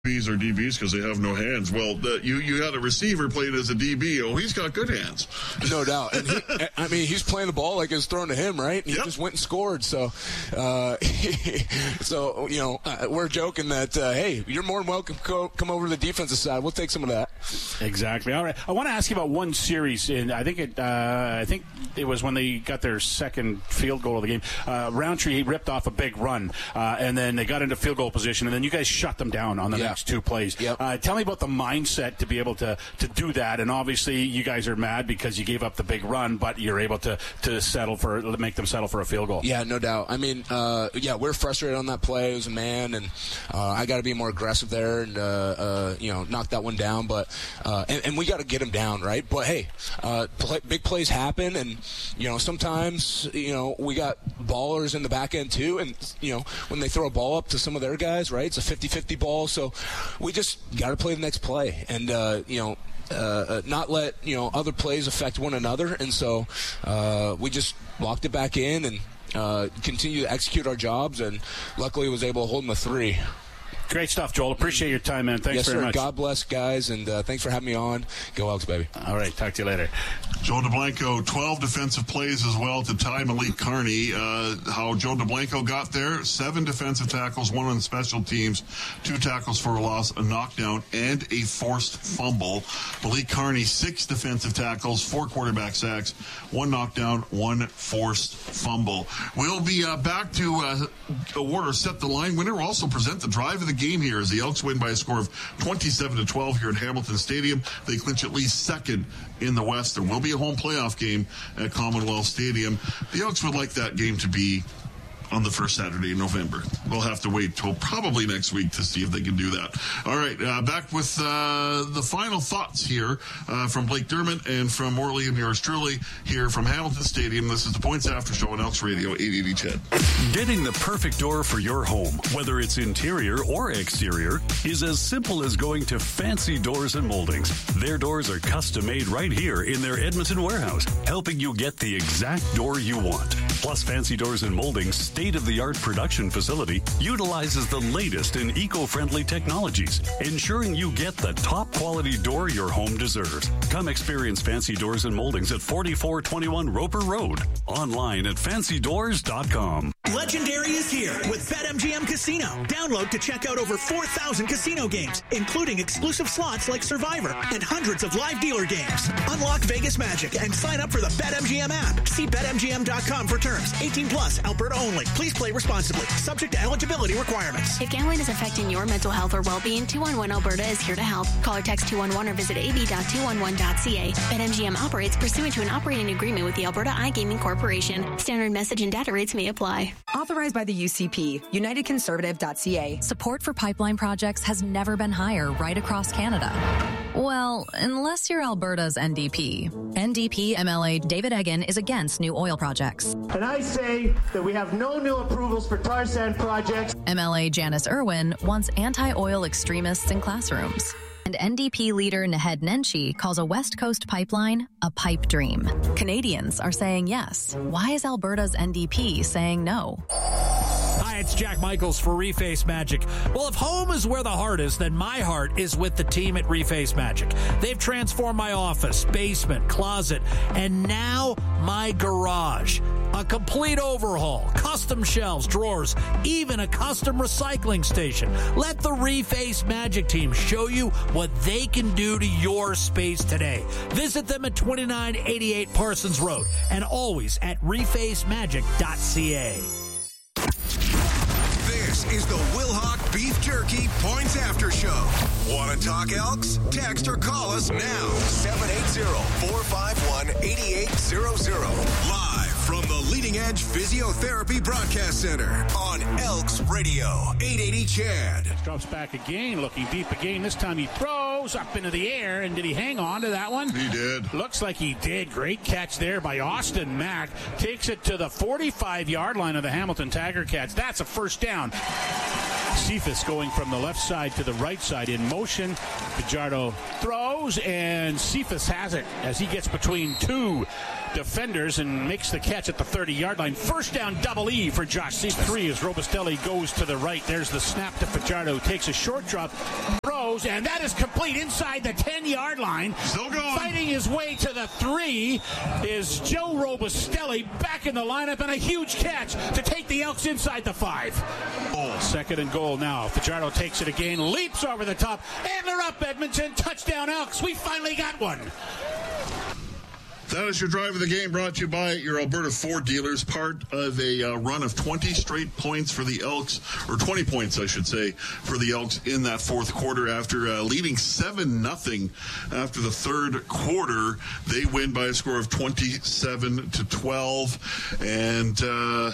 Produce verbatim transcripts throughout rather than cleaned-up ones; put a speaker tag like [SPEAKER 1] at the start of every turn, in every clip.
[SPEAKER 1] Bs or D Bs because they have no hands. Well, the, you you had a receiver playing as a D B. Oh, he's got good hands.
[SPEAKER 2] No doubt. And he, I mean, he's playing the ball like it's thrown to him, right? He
[SPEAKER 1] yep.
[SPEAKER 2] just went and scored. So, uh, so you know, uh, we're joking that, uh, hey, you're more than welcome to go, come over to the defensive side. We'll take some of that.
[SPEAKER 3] Exactly. All right. I want to ask you about one series. In, I think it uh, I think it was when they got their second field goal of the game. Uh, Roundtree ripped off a big run, uh, and then they got into field goal position, and then you guys shut them down on the
[SPEAKER 2] yeah.
[SPEAKER 3] next two plays.
[SPEAKER 2] Yep.
[SPEAKER 3] Uh, tell me about the mindset to be able to, to do that. And obviously, you guys are mad because you gave up the big run, but you're able to, to settle for make them settle for a field goal.
[SPEAKER 2] Yeah, no doubt. I mean, uh, yeah, we're frustrated on that play. It was a man, and uh, I got to be more aggressive there and uh, uh, you know knock that one down. But uh, and, and we got to get him down, right? But hey, uh, play, big plays happen, and you know sometimes you know we got ballers in the back end too, and you know when they throw a ball up to some of their guys, right? It's a fifty-fifty ball, so we just got to play the next play, and uh, you know. Uh, not let you know other plays affect one another, and so uh, we just locked it back in and uh, continue to execute our jobs, and luckily was able to hold them a three.
[SPEAKER 3] Great stuff, Joel. Appreciate your time, man. Thanks
[SPEAKER 2] yes,
[SPEAKER 3] very
[SPEAKER 2] sir.
[SPEAKER 3] much.
[SPEAKER 2] God bless, guys, and uh, thanks for having me on. Go Elks, baby.
[SPEAKER 3] All right, talk to you later.
[SPEAKER 1] Joe DeBlanco, twelve defensive plays as well to tie Malik Carney. Uh, how Joe DeBlanco got there, seven defensive tackles, one on special teams, two tackles for a loss, a knockdown, and a forced fumble. Malik Carney, six defensive tackles, four quarterback sacks, one knockdown, one forced fumble. We'll be uh, back to uh, award or set the line winner. We'll also present the drive of the game here as the Elks win by a score of twenty-seven to twelve here at Hamilton Stadium. They clinch at least second in the West. There will be a home playoff game at Commonwealth Stadium. The Elks would like that game to be on the first Saturday in November. We'll have to wait till probably next week to see if they can do that. All right, uh, back with uh, the final thoughts here uh, from Blake Dermott and from Morley and yours truly here from Hamilton Stadium. This is the Points After Show on Elks Radio eight eighty C H E D.
[SPEAKER 4] Getting the perfect door for your home, whether it's interior or exterior, is as simple as going to Fancy Doors and Moldings. Their doors are custom made right here in their Edmonton warehouse, helping you get the exact door you want. Plus, Fancy Doors and Moldings state-of-the-art production facility utilizes the latest in eco-friendly technologies, ensuring you get the top-quality door your home deserves. Come experience Fancy Doors and Moldings at forty-four twenty-one Roper Road. Online at fancy doors dot com.
[SPEAKER 5] Legendary is here with BetMGM Casino. Download to check out over four thousand casino games, including exclusive slots like Survivor and hundreds of live dealer games. Unlock Vegas magic and sign up for the BetMGM app. See bet M G M dot com for terms. eighteen plus, Alberta only. Please play responsibly. Subject to eligibility requirements.
[SPEAKER 6] If gambling is affecting your mental health or well-being, two one one Alberta is here to help. Call or text two one one or visit a b dot two one one dot c a. BetMGM operates pursuant to an operating agreement with the Alberta iGaming Corporation. Standard message and data rates may apply.
[SPEAKER 7] Authorized by the U C P, united conservative dot c a.
[SPEAKER 8] Support for pipeline projects has never been higher right across Canada. Well, unless you're Alberta's N D P. N D P M L A David Eggen is against new oil projects.
[SPEAKER 9] And I say that we have no new approvals for tar sand projects.
[SPEAKER 8] M L A Janice Irwin wants anti-oil extremists in classrooms. And N D P leader Naheed Nenshi calls a West Coast pipeline a pipe dream. Canadians are saying yes. Why is Alberta's N D P saying no?
[SPEAKER 10] Hi, it's Jack Michaels for Reface Magic. Well, if home is where the heart is, then my heart is with the team at Reface Magic. They've transformed my office, basement, closet, and now my garage. A complete overhaul, custom shelves, drawers, even a custom recycling station. Let the Reface Magic team show you what they can do to your space today. Visit them at twenty-nine eighty-eight Parsons Road and always at reface magic dot c a.
[SPEAKER 11] This is the Wilhauk Beef Jerky Points After Show. Want to talk Elks? Text or call us now. seven eight zero, four five one, eight eight zero zero. Live from the Leading Edge Physiotherapy Broadcast Center on Elks Radio eight eighty C H E D.
[SPEAKER 3] Drops back again, looking deep again. This time he throws up into the air. And did he hang on to that one?
[SPEAKER 1] He did.
[SPEAKER 3] Looks like he did. Great catch there by Austin Mack. Takes it to the forty-five-yard line of the Hamilton Tiger Cats. That's a first down. Cephas going from the left side to the right side in motion. Fajardo throws, and Cephas has it as he gets between two defenders and makes the catch at the thirty-yard line. First down, double E for Josh Cephas. Three as Robustelli goes to the right. There's the snap to Fajardo. Takes a short drop, throws, and that is complete inside the ten-yard line.
[SPEAKER 1] Still going.
[SPEAKER 3] Fighting his way to the three is Joe Robustelli back in the lineup, and a huge catch to take the Elks inside the five. Oh. Second and goal now. Fajardo takes it again, leaps over the top, and they're up, Edmonton. Touchdown, Elks. We finally got one.
[SPEAKER 1] That is your drive of the game, brought to you by your Alberta Ford dealers, part of a uh, run of twenty straight points for the Elks, or twenty points, I should say, for the Elks in that fourth quarter. After uh, leading seven nothing after the third quarter, they win by a score of twenty-seven to twelve. And uh,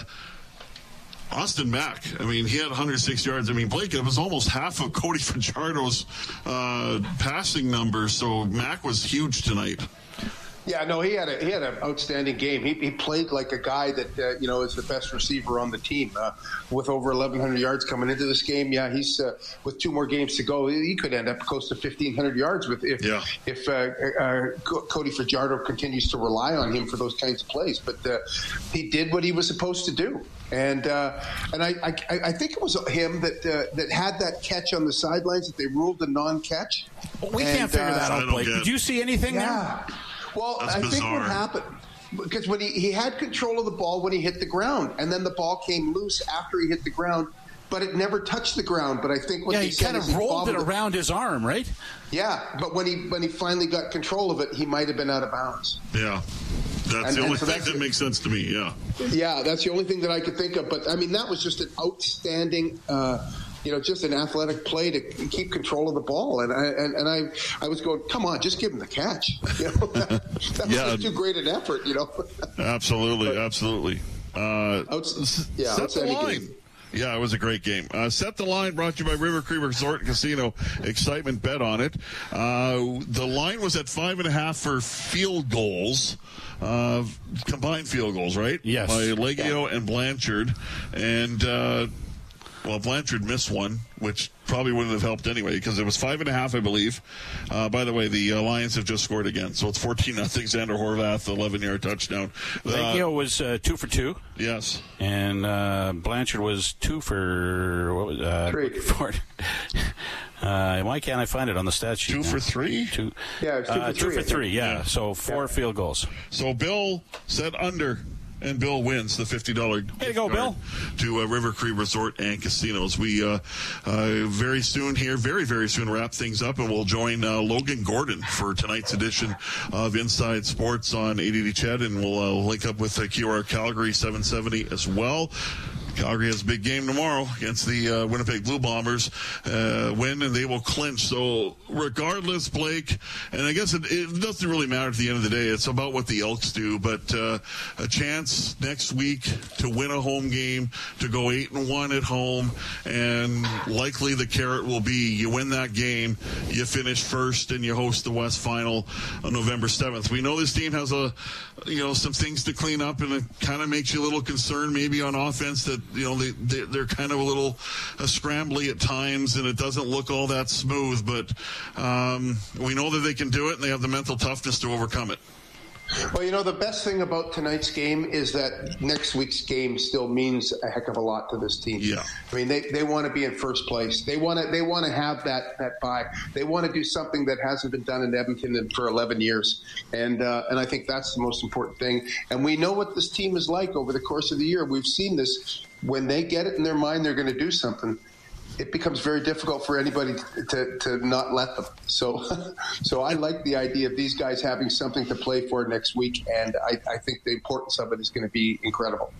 [SPEAKER 1] Austin Mack, I mean, he had one hundred six yards. I mean, Blake, it was almost half of Cody Fajardo's uh, passing numbers, so Mack was huge tonight.
[SPEAKER 12] Yeah, no, he had a he had an outstanding game. He he played like a guy that uh, you know is the best receiver on the team, uh, with over eleven hundred yards coming into this game. Yeah, he's uh, with two more games to go. He could end up close to fifteen hundred yards with if yeah. if uh, uh, Cody Fajardo continues to rely on him for those kinds of plays. But uh, he did what he was supposed to do, and uh, and I, I I think it was him that uh, that had that catch on the sidelines that they ruled a non-catch.
[SPEAKER 3] Well, we
[SPEAKER 12] and,
[SPEAKER 3] can't figure
[SPEAKER 12] uh,
[SPEAKER 3] that out, Blake. Did you see anything
[SPEAKER 12] yeah. there? Well,
[SPEAKER 1] That's
[SPEAKER 12] I
[SPEAKER 1] bizarre.
[SPEAKER 12] think what happened, because when he, he had control of the ball when he hit the ground, and then the ball came loose after he hit the ground, but it never touched the ground. But I think what
[SPEAKER 3] yeah,
[SPEAKER 12] he,
[SPEAKER 3] he
[SPEAKER 12] said
[SPEAKER 3] kind
[SPEAKER 12] is
[SPEAKER 3] of
[SPEAKER 12] he
[SPEAKER 3] rolled it
[SPEAKER 12] bobbled
[SPEAKER 3] around his arm, right?
[SPEAKER 12] Yeah, but when he when he finally got control of it, he might have been out of bounds.
[SPEAKER 1] Yeah, that's
[SPEAKER 12] And-
[SPEAKER 1] the only
[SPEAKER 12] and so
[SPEAKER 1] thing
[SPEAKER 12] that's-
[SPEAKER 1] that makes sense to me. Yeah.
[SPEAKER 12] Yeah, that's the only thing that I could think of. But I mean, that was just an outstanding, uh, you know, just an athletic play to keep control of the ball. And I and, and I I was going, come on, just give him the catch. You know, that, that was
[SPEAKER 1] Yeah.
[SPEAKER 12] just too great an effort. You know.
[SPEAKER 1] Absolutely, absolutely. Uh,
[SPEAKER 12] Outs- yeah,
[SPEAKER 1] set the
[SPEAKER 12] outstanding
[SPEAKER 1] line.
[SPEAKER 12] game.
[SPEAKER 1] Yeah, it was a great game. Uh, set the line, brought to you by River Cree Resort and Casino. Excitement bet on it. Uh, the line was at five and a half for field goals, uh, combined field goals, right?
[SPEAKER 3] Yes.
[SPEAKER 1] By Legio and Blanchard. And, uh, well, Blanchard missed one, which probably wouldn't have helped anyway, because it was five and a half, I believe. Uh, by the way, the uh, Lions have just scored again, so it's fourteen nothing. Xander Horvath, eleven-yard touchdown. Uh,
[SPEAKER 3] Legio was uh, two for two.
[SPEAKER 1] Yes.
[SPEAKER 3] And uh, Blanchard was two for what was uh,
[SPEAKER 12] Three.
[SPEAKER 3] For, uh, why can't I find it on the stat sheet?
[SPEAKER 1] Two
[SPEAKER 3] now?
[SPEAKER 1] for three?
[SPEAKER 3] Two.
[SPEAKER 12] Yeah, it's two
[SPEAKER 3] uh,
[SPEAKER 12] for
[SPEAKER 3] two
[SPEAKER 12] three,
[SPEAKER 3] for
[SPEAKER 12] I think.
[SPEAKER 3] three. Yeah.
[SPEAKER 1] Yeah.
[SPEAKER 3] So four
[SPEAKER 12] Yeah.
[SPEAKER 3] field goals.
[SPEAKER 1] So Bill said under, and Bill wins the fifty dollars
[SPEAKER 3] Way to go, Bill.
[SPEAKER 1] to uh, River Cree Resort and Casinos. We uh, uh, very soon here, very, very soon wrap things up, and we'll join uh, Logan Gordon for tonight's edition of Inside Sports on eight eighty C H E D, and we'll uh, link up with uh, Q R Calgary seven seventy as well. Calgary has a big game tomorrow against the uh, Winnipeg Blue Bombers. Uh, win, and they will clinch. So regardless, Blake, and I guess it, it doesn't really matter at the end of the day. It's about what the Elks do. But uh, a chance next week to win a home game, to go eight and one at home, and likely the carrot will be you win that game, you finish first, and you host the West Final on November seventh. We know this team has a, you know, some things to clean up, and it kind of makes you a little concerned maybe on offense that, you know, they, they, they're kind of a little uh, scrambly at times, and it doesn't look all that smooth. But um, we know that they can do it, and they have the mental toughness to overcome it.
[SPEAKER 12] Well, you know, the best thing about tonight's game is that next week's game still means a heck of a lot to this team.
[SPEAKER 1] Yeah.
[SPEAKER 12] I mean, they, they want to be in first place. They want to they want to have that that bye. They want to do something that hasn't been done in Edmonton for eleven years, and uh, and I think that's the most important thing. And we know what this team is like over the course of the year. We've seen this. When they get it in their mind, they're going to do something. It becomes very difficult for anybody to, to, to not let them. So, so I like the idea of these guys having something to play for next week, and I, I think the importance of it is going to be incredible.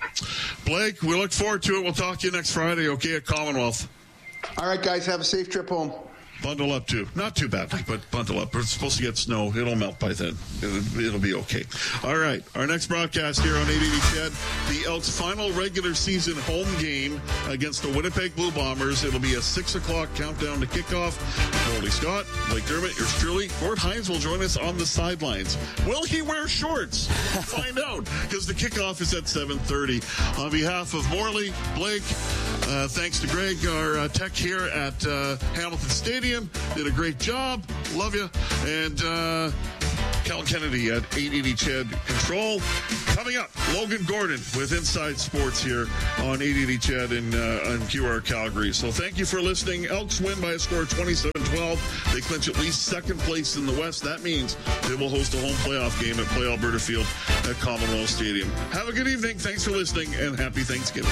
[SPEAKER 1] Blake, we look forward to it. We'll talk to you next Friday, okay, at Commonwealth.
[SPEAKER 12] All right, guys, have a safe trip home.
[SPEAKER 1] Bundle up, too. Not too badly, but bundle up. It's supposed to get snow. It'll melt by then. It'll, it'll be okay. All right. Our next broadcast here on eight eighty C H E D, the Elks' final regular season home game against the Winnipeg Blue Bombers. It'll be a six o'clock countdown to kickoff. Goldie Scott, Blake Dermott, yours truly. Gord Hines will join us on the sidelines. Will he wear shorts? Find out, because the kickoff is at seven thirty. On behalf of Morley, Blake, Uh, thanks to Greg, our uh, tech here at uh, Hamilton Stadium. Did a great job. Love you. And uh, Cal Kennedy at eight eighty C H E D Control. Coming up, Logan Gordon with Inside Sports here on eight eighty C H E D in, uh, on Q R Calgary. So thank you for listening. Elks win by a score of twenty-seven twelve. They clinch at least second place in the West. That means they will host a home playoff game at Play Alberta Field at Commonwealth Stadium. Have a good evening. Thanks for listening, and happy Thanksgiving.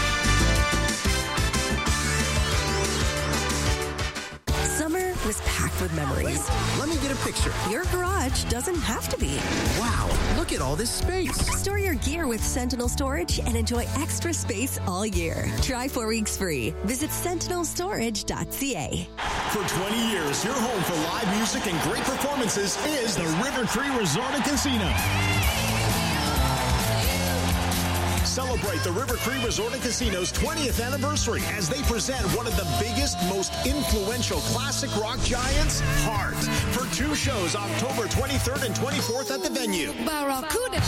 [SPEAKER 13] Summer was packed with memories.
[SPEAKER 14] Let me get a picture.
[SPEAKER 13] Your garage doesn't have to be.
[SPEAKER 14] Wow, look at all this space.
[SPEAKER 13] Store your gear with Sentinel Storage and enjoy extra space all year. Try four weeks free. Visit sentinel storage dot c a.
[SPEAKER 15] For twenty years, your home for live music and great performances is the River Cree Resort and Casino. Celebrate the River Cree Resort and Casino's twentieth anniversary as they present one of the biggest, most influential classic rock giants, Heart, for two shows October twenty-third and twenty-fourth at the venue.
[SPEAKER 13] Barracuda.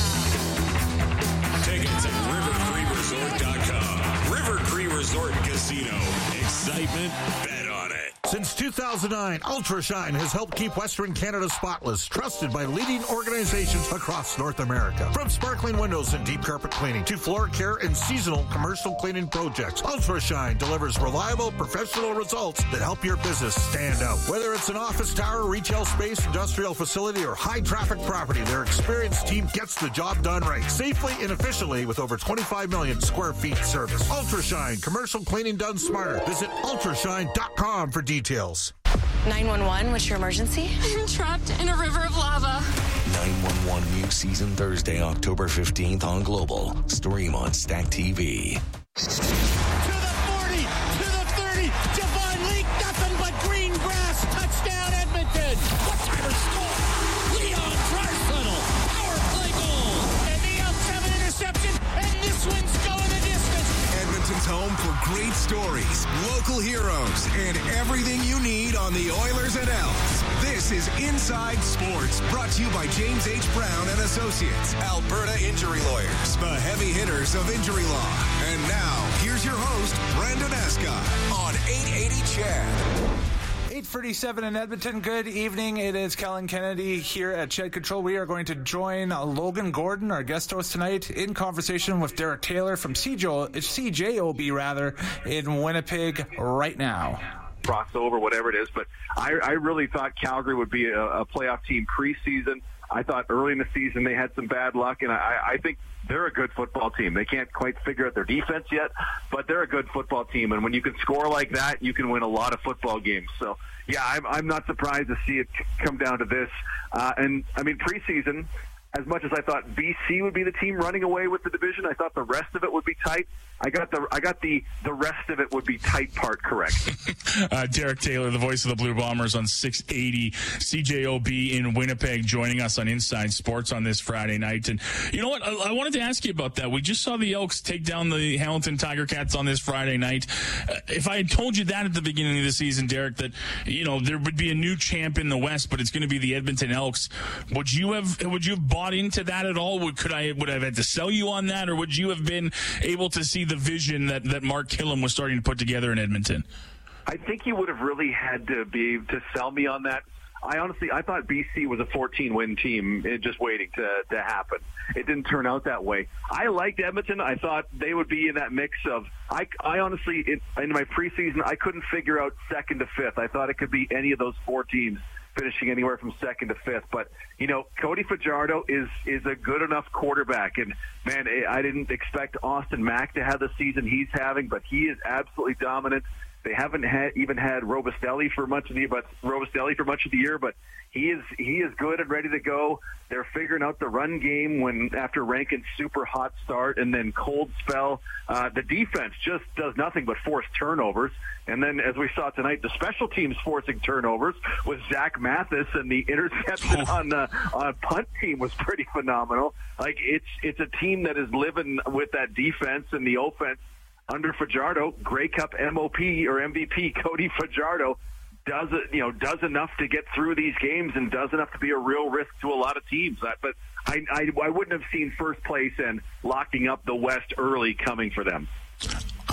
[SPEAKER 16] Tickets at river cree resort dot com. River Cree Resort and Casino. Excitement, bet on it.
[SPEAKER 17] Since two thousand nine, Ultrashine has helped keep Western Canada spotless, trusted by leading organizations across North America. From sparkling windows and deep carpet cleaning to floor care and seasonal commercial cleaning projects, Ultrashine delivers reliable, professional results that help your business stand out. Whether it's an office tower, retail space, industrial facility, or high-traffic property, their experienced team gets the job done right, safely and efficiently with over twenty-five million square feet service. Ultrashine, commercial cleaning done smarter. Visit ultrashine dot com for details.
[SPEAKER 18] nine one one, what's your emergency?
[SPEAKER 19] I'm trapped in a river of lava.
[SPEAKER 20] nine one one new season Thursday, October fifteenth on Global. Stream on Stack T V.
[SPEAKER 21] To the forty, to the thirty, Javon Leak, nothing but green grass, touchdown Edmonton. What time of score? Leon Draisaitl, power play goal. And the Elks have an interception, and this one's going the distance.
[SPEAKER 11] Edmonton's home for great stories, local heroes, and everything you need on the Oilers and Elks. This is Inside Sports, brought to you by James H. Brown and Associates, Alberta Injury Lawyers, the heavy hitters of injury law. And now, here's your host, Brendan Escott, on eight eighty C H E D.
[SPEAKER 22] eight thirty-seven in Edmonton. Good evening. It is Kellen Kennedy here at C H E D Control. We are going to join Logan Gordon, our guest host tonight, in conversation with Derek Taylor from C J O B rather in Winnipeg right now.
[SPEAKER 23] Crossover, whatever it is, but I, I really thought Calgary would be a, a playoff team preseason. I thought early in the season they had some bad luck, and I, I think they're a good football team. They can't quite figure out their defense yet, but they're a good football team, and when you can score like that, you can win a lot of football games. So, yeah, I'm, I'm not surprised to see it come down to this. Uh, and, I mean, preseason, as much as I thought B C would be the team running away with the division, I thought the rest of it would be tight. I got the I got the the rest of it would be tight part correct.
[SPEAKER 24] uh, Derek Taylor, the voice of the Blue Bombers on six eighty C J O B in Winnipeg, joining us on Inside Sports on this Friday night. And you know what? I, I wanted to ask you about that. We just saw the Elks take down the Hamilton Tiger Cats on this Friday night. Uh, if I had told you that at the beginning of the season, Derek, that you know there would be a new champ in the West, but it's going to be the Edmonton Elks, would you have would you have bought into that at all? Would could I would I have had to sell you on that, or would you have been able to see the vision that, that Mark Killam was starting to put together in Edmonton?
[SPEAKER 23] I think you would have really had to be to sell me on that. I honestly, I thought B C was a fourteen-win team, just waiting to, to happen. It didn't turn out that way. I liked Edmonton. I thought they would be in that mix of. I, I honestly, in, in my preseason, I couldn't figure out second to fifth. I thought it could be any of those four teams finishing anywhere from second to fifth. But, you know, Cody Fajardo is is a good enough quarterback. And, man, I didn't expect Austin Mack to have the season he's having, but he is absolutely dominant. They haven't had, even had Robustelli for much of the year, but Robustelli for much of the year, but he is he is good and ready to go. They're figuring out the run game when after Rankin's super hot start and then cold spell. Uh, the defense just does nothing but force turnovers. And then, as we saw tonight, the special teams forcing turnovers with Zach Mathis, and the interception on the on punt team was pretty phenomenal. Like it's it's a team that is living with that defense and the offense. Under Fajardo, Grey Cup M O P or M V P Cody Fajardo does it, you know, does enough to get through these games and does enough to be a real risk to a lot of teams. But I, I, I wouldn't have seen first place and locking up the West early coming for them.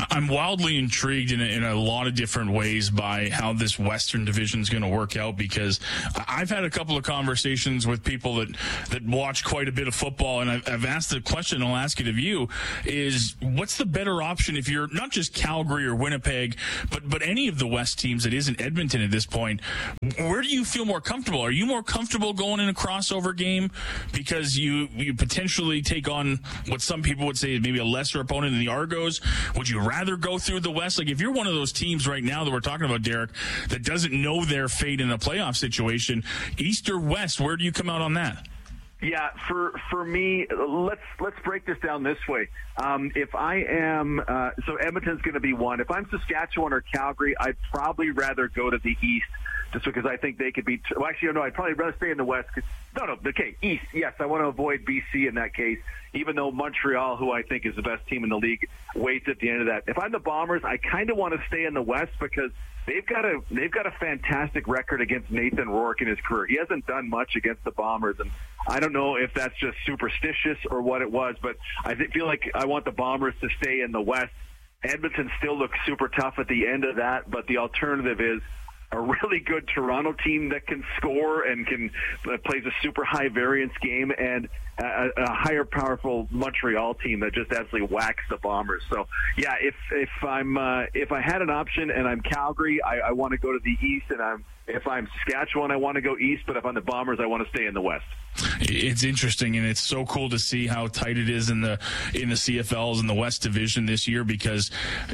[SPEAKER 24] I'm wildly intrigued in a, in a lot of different ways by how this Western Division is going to work out, because I've had a couple of conversations with people that, that watch quite a bit of football, and I've, I've asked the question, and I'll ask it of you, is what's the better option if you're not just Calgary or Winnipeg, but, but any of the West teams that isn't Edmonton at this point? Where do you feel more comfortable? Are you more comfortable going in a crossover game because you, you potentially take on what some people would say is maybe a lesser opponent in the Argos? Would you rather go through the West? Like, if you're one of those teams right now that we're talking about, Derek, that doesn't know their fate in a playoff situation, East or West, where do you come out on that?
[SPEAKER 23] Yeah, for for me, let's let's break this down this way. Um, if I am, uh, so Edmonton's going to be one. If I'm Saskatchewan or Calgary, I'd probably rather go to the East, just because I think they could be. Well, actually, no, I'd probably rather stay in the West. No, no, okay, East. Yes, I want to avoid B C in that case, even though Montreal, who I think is the best team in the league, waits at the end of that. If I'm the Bombers, I kind of want to stay in the West because they've got a they've got a fantastic record against Nathan Rourke in his career. He hasn't done much against the Bombers, and I don't know if that's just superstitious or what it was, but I feel like I want the Bombers to stay in the West. Edmonton still looks super tough at the end of that, but the alternative is a really good Toronto team that can score and can uh, plays a super high variance game, and a, a higher powerful Montreal team that just absolutely whacks the Bombers. So yeah, if if I'm uh, if I had an option and I'm Calgary, I, I want to go to the East, and I'm if I'm Saskatchewan, I want to go East, but if I'm the Bombers, I want to stay in the West.
[SPEAKER 24] It's interesting, and it's so cool to see how tight it is in the in the C F Ls in the West Division this year, because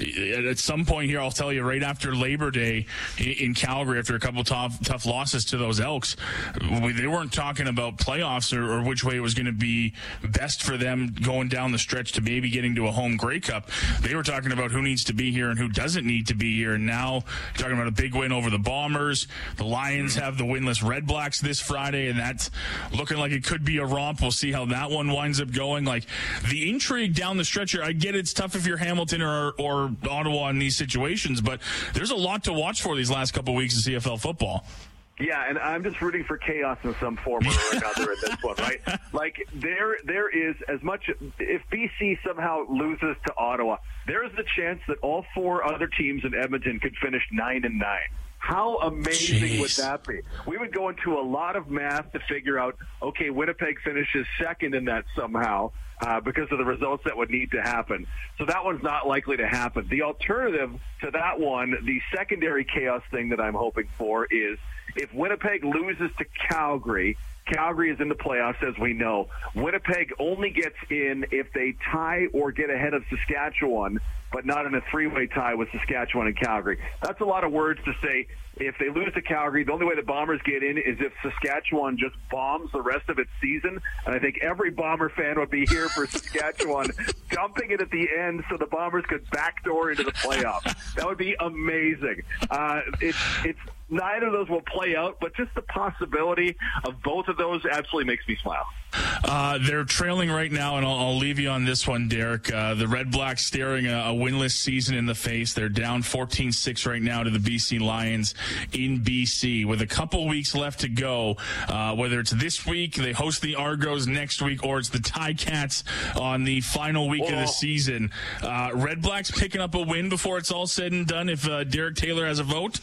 [SPEAKER 24] at some point here, I'll tell you, right after Labor Day in Calgary, after a couple tough tough losses to those Elks, they weren't talking about playoffs or, or which way it was going to be best for them going down the stretch to maybe getting to a home Grey Cup. They were talking about who needs to be here and who doesn't need to be here, and now talking about a big win over the Bombers. The Lions have the winless Red Blacks this Friday, and that's looking like it could be a romp. We'll see how that one winds up going. Like, the intrigue down the stretch here, I get it's tough if you're Hamilton or, or Ottawa in these situations, but there's a lot to watch for these last couple of weeks of C F L football.
[SPEAKER 23] Yeah, and I'm just rooting for chaos in some form or another in this one, right? Like, there, there is as much, if B C somehow loses to Ottawa, there is the chance that all four other teams in Edmonton could finish nine and nine. How amazing Jeez. would that be? We would go into a lot of math to figure out, okay, Winnipeg finishes second in that somehow uh, because of the results that would need to happen. So that one's not likely to happen. The alternative to that one, the secondary chaos thing that I'm hoping for, is if Winnipeg loses to Calgary, Calgary is in the playoffs, as we know. Winnipeg only gets in if they tie or get ahead of Saskatchewan, but not in a three-way tie with Saskatchewan and Calgary. That's a lot of words to say. If they lose to Calgary, the only way the Bombers get in is if Saskatchewan just bombs the rest of its season. And I think every Bomber fan would be here for Saskatchewan dumping it at the end so the Bombers could backdoor into the playoffs. That would be amazing. Uh, it's it's neither of those will play out, but just the possibility of both of those absolutely makes me smile.
[SPEAKER 24] Uh, they're trailing right now, and I'll, I'll leave you on this one, Derek. Uh, the Red Blacks staring a, a winless season in the face. They're down fourteen six right now to the B C Lions in B C with a couple weeks left to go. Uh, whether it's this week, they host the Argos next week, or it's the Ticats on the final week Whoa. of the season. Uh, Red Blacks picking up a win before it's all said and done if uh, Derek Taylor has a vote?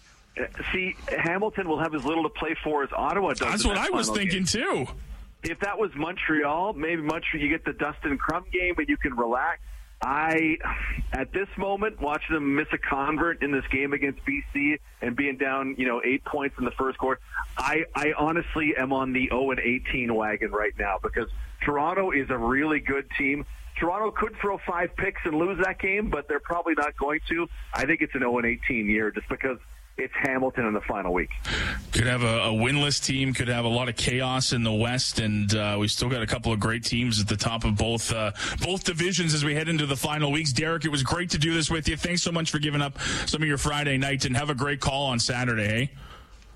[SPEAKER 23] See, Hamilton will have as little to play for as Ottawa does.
[SPEAKER 24] That's what that I was thinking, game. too.
[SPEAKER 23] If that was Montreal, maybe Montreal, you get the Dustin Crum game and you can relax. I, at this moment, watching them miss a convert in this game against B C and being down, you know, eight points in the first quarter, I, I honestly am on the oh and eighteen wagon right now because Toronto is a really good team. Toronto could throw five picks and lose that game, but they're probably not going to. I think it's an oh and eighteen year just because it's Hamilton in the final week.
[SPEAKER 24] Could have a, a winless team, could have a lot of chaos in the West, and uh, we still got a couple of great teams at the top of both uh, both divisions as we head into the final weeks. Derek, it was great to do this with you. Thanks so much for giving up some of your Friday nights, and have a great call on Saturday. Eh?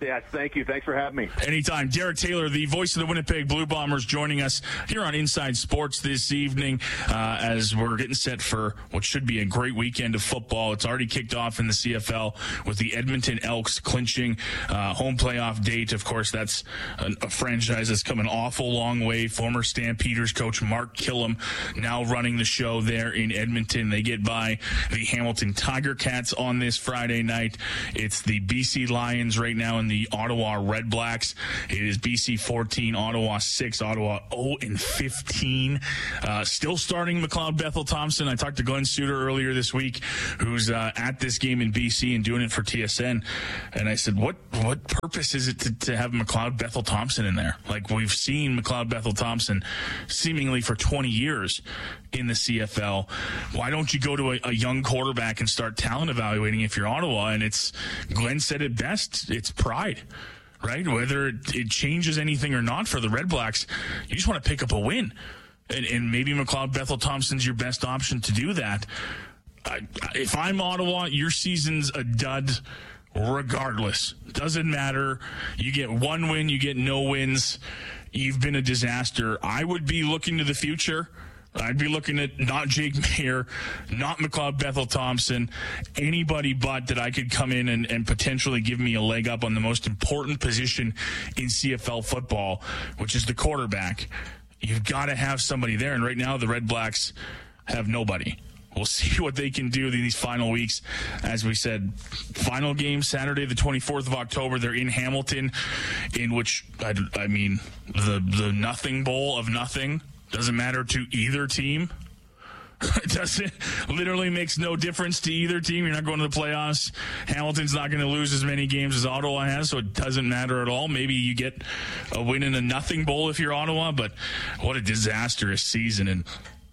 [SPEAKER 23] Yes, thank you. Thanks for having me.
[SPEAKER 24] Anytime. Derek Taylor, the voice of the Winnipeg Blue Bombers, joining us here on Inside Sports this evening uh, as we're getting set for what should be a great weekend of football. It's already kicked off in the C F L with the Edmonton Elks clinching uh, home playoff date. Of course, that's a, a franchise that's come an awful long way. Former Stampeders coach Mark Killam now running the show there in Edmonton. They get by the Hamilton Tiger Cats on this Friday night. It's the B C Lions right now in the Ottawa Red Blacks. It is B C fourteen, Ottawa six, Ottawa oh and fifteen. Uh, still starting McLeod Bethel Thompson. I talked to Glenn Suter earlier this week, who's uh, at this game in B C and doing it for T S N. And I said, what what purpose is it to, to have McLeod Bethel Thompson in there? Like, we've seen McLeod Bethel Thompson seemingly for twenty years in the C F L. Why don't you go to a, a young quarterback and start talent evaluating if you're Ottawa? And it's, Glenn said it best, it's pride, right? Whether it, it changes anything or not for the Red Blacks, you just want to pick up a win. And, and maybe McLeod Bethel Thompson's your best option to do that. I, if I'm Ottawa, your season's a dud regardless. Doesn't matter. You get one win, you get no wins. You've been a disaster. I would be looking to the future. I'd be looking at not Jake Mayer, not McLeod Bethel Thompson, anybody but that I could come in and, and potentially give me a leg up on the most important position in C F L football, which is the quarterback. You've got to have somebody there. And right now, the Red Blacks have nobody. We'll see what they can do in these final weeks. As we said, final game Saturday, the twenty-fourth of October. They're in Hamilton, in which, I, I mean, the, the nothing bowl of nothing. Doesn't matter to either team. It doesn't, literally makes no difference to either team. You're not going to the playoffs. Hamilton's not going to lose as many games as Ottawa has, so it doesn't matter at all. Maybe you get a win in a nothing bowl if you're Ottawa, but what a disastrous season. And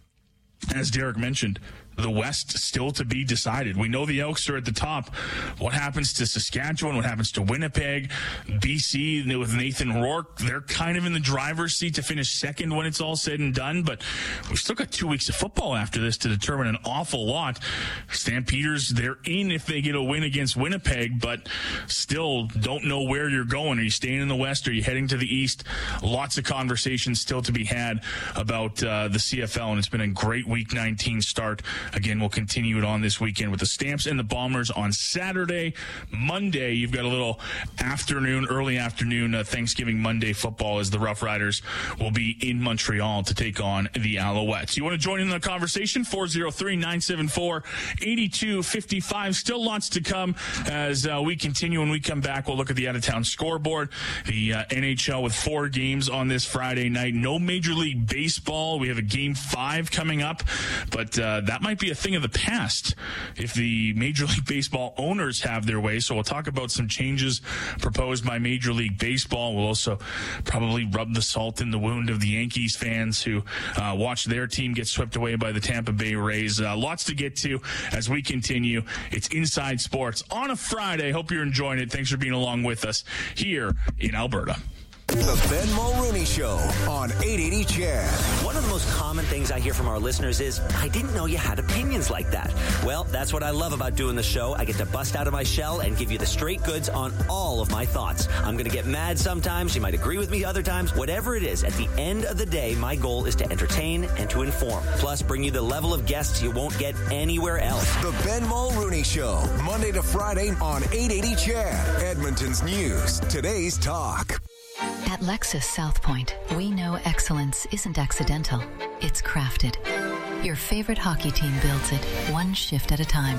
[SPEAKER 24] as Derek mentioned, the West still to be decided. We know the Elks are at the top. What happens to Saskatchewan? What happens to Winnipeg? B C with Nathan Rourke, they're kind of in the driver's seat to finish second when it's all said and done, but we've still got two weeks of football after this to determine an awful lot. Stampeders, they're in if they get a win against Winnipeg, but still don't know where you're going. Are you staying in the West? Are you heading to the East? Lots of conversations still to be had about uh, the C F L, and it's been a great Week nineteen start. Again, we'll continue it on this weekend with the Stamps and the Bombers on Saturday. Monday, you've got a little afternoon, early afternoon uh, Thanksgiving Monday football as the Rough Riders will be in Montreal to take on the Alouettes. You want to join in the conversation? four oh three, nine seven four, eight two five five. Still lots to come as uh, we continue. When we come back, we'll look at the out-of-town scoreboard. The uh, N H L with four games on this Friday night. No Major League Baseball. We have a game five coming up, but uh, that might be a thing of the past if the Major League Baseball owners have their way. So we'll talk about some changes proposed by Major League Baseball. We'll also probably rub the salt in the wound of the Yankees fans who uh, watch their team get swept away by the Tampa Bay Rays. Uh, lots to get to as we continue. It's Inside Sports on a Friday. Hope you're enjoying it. Thanks for being along with us here in Alberta.
[SPEAKER 11] The Ben Mulrooney Show on eight eighty C H E D.
[SPEAKER 2] One of the most common things I hear from our listeners is, I didn't know you had opinions like that. Well, that's what I love about doing the show. I get to bust out of my shell and give you the straight goods on all of my thoughts. I'm going to get mad sometimes. You might agree with me other times. Whatever it is, at the end of the day, my goal is to entertain and to inform. Plus, bring you the level of guests you won't get anywhere else.
[SPEAKER 11] The Ben Mulrooney Show, Monday to Friday on eight eighty C H E D. Edmonton's news, today's talk.
[SPEAKER 8] At Lexus South Point, we know excellence isn't accidental, it's crafted. Your favorite hockey team builds it, one shift at a time.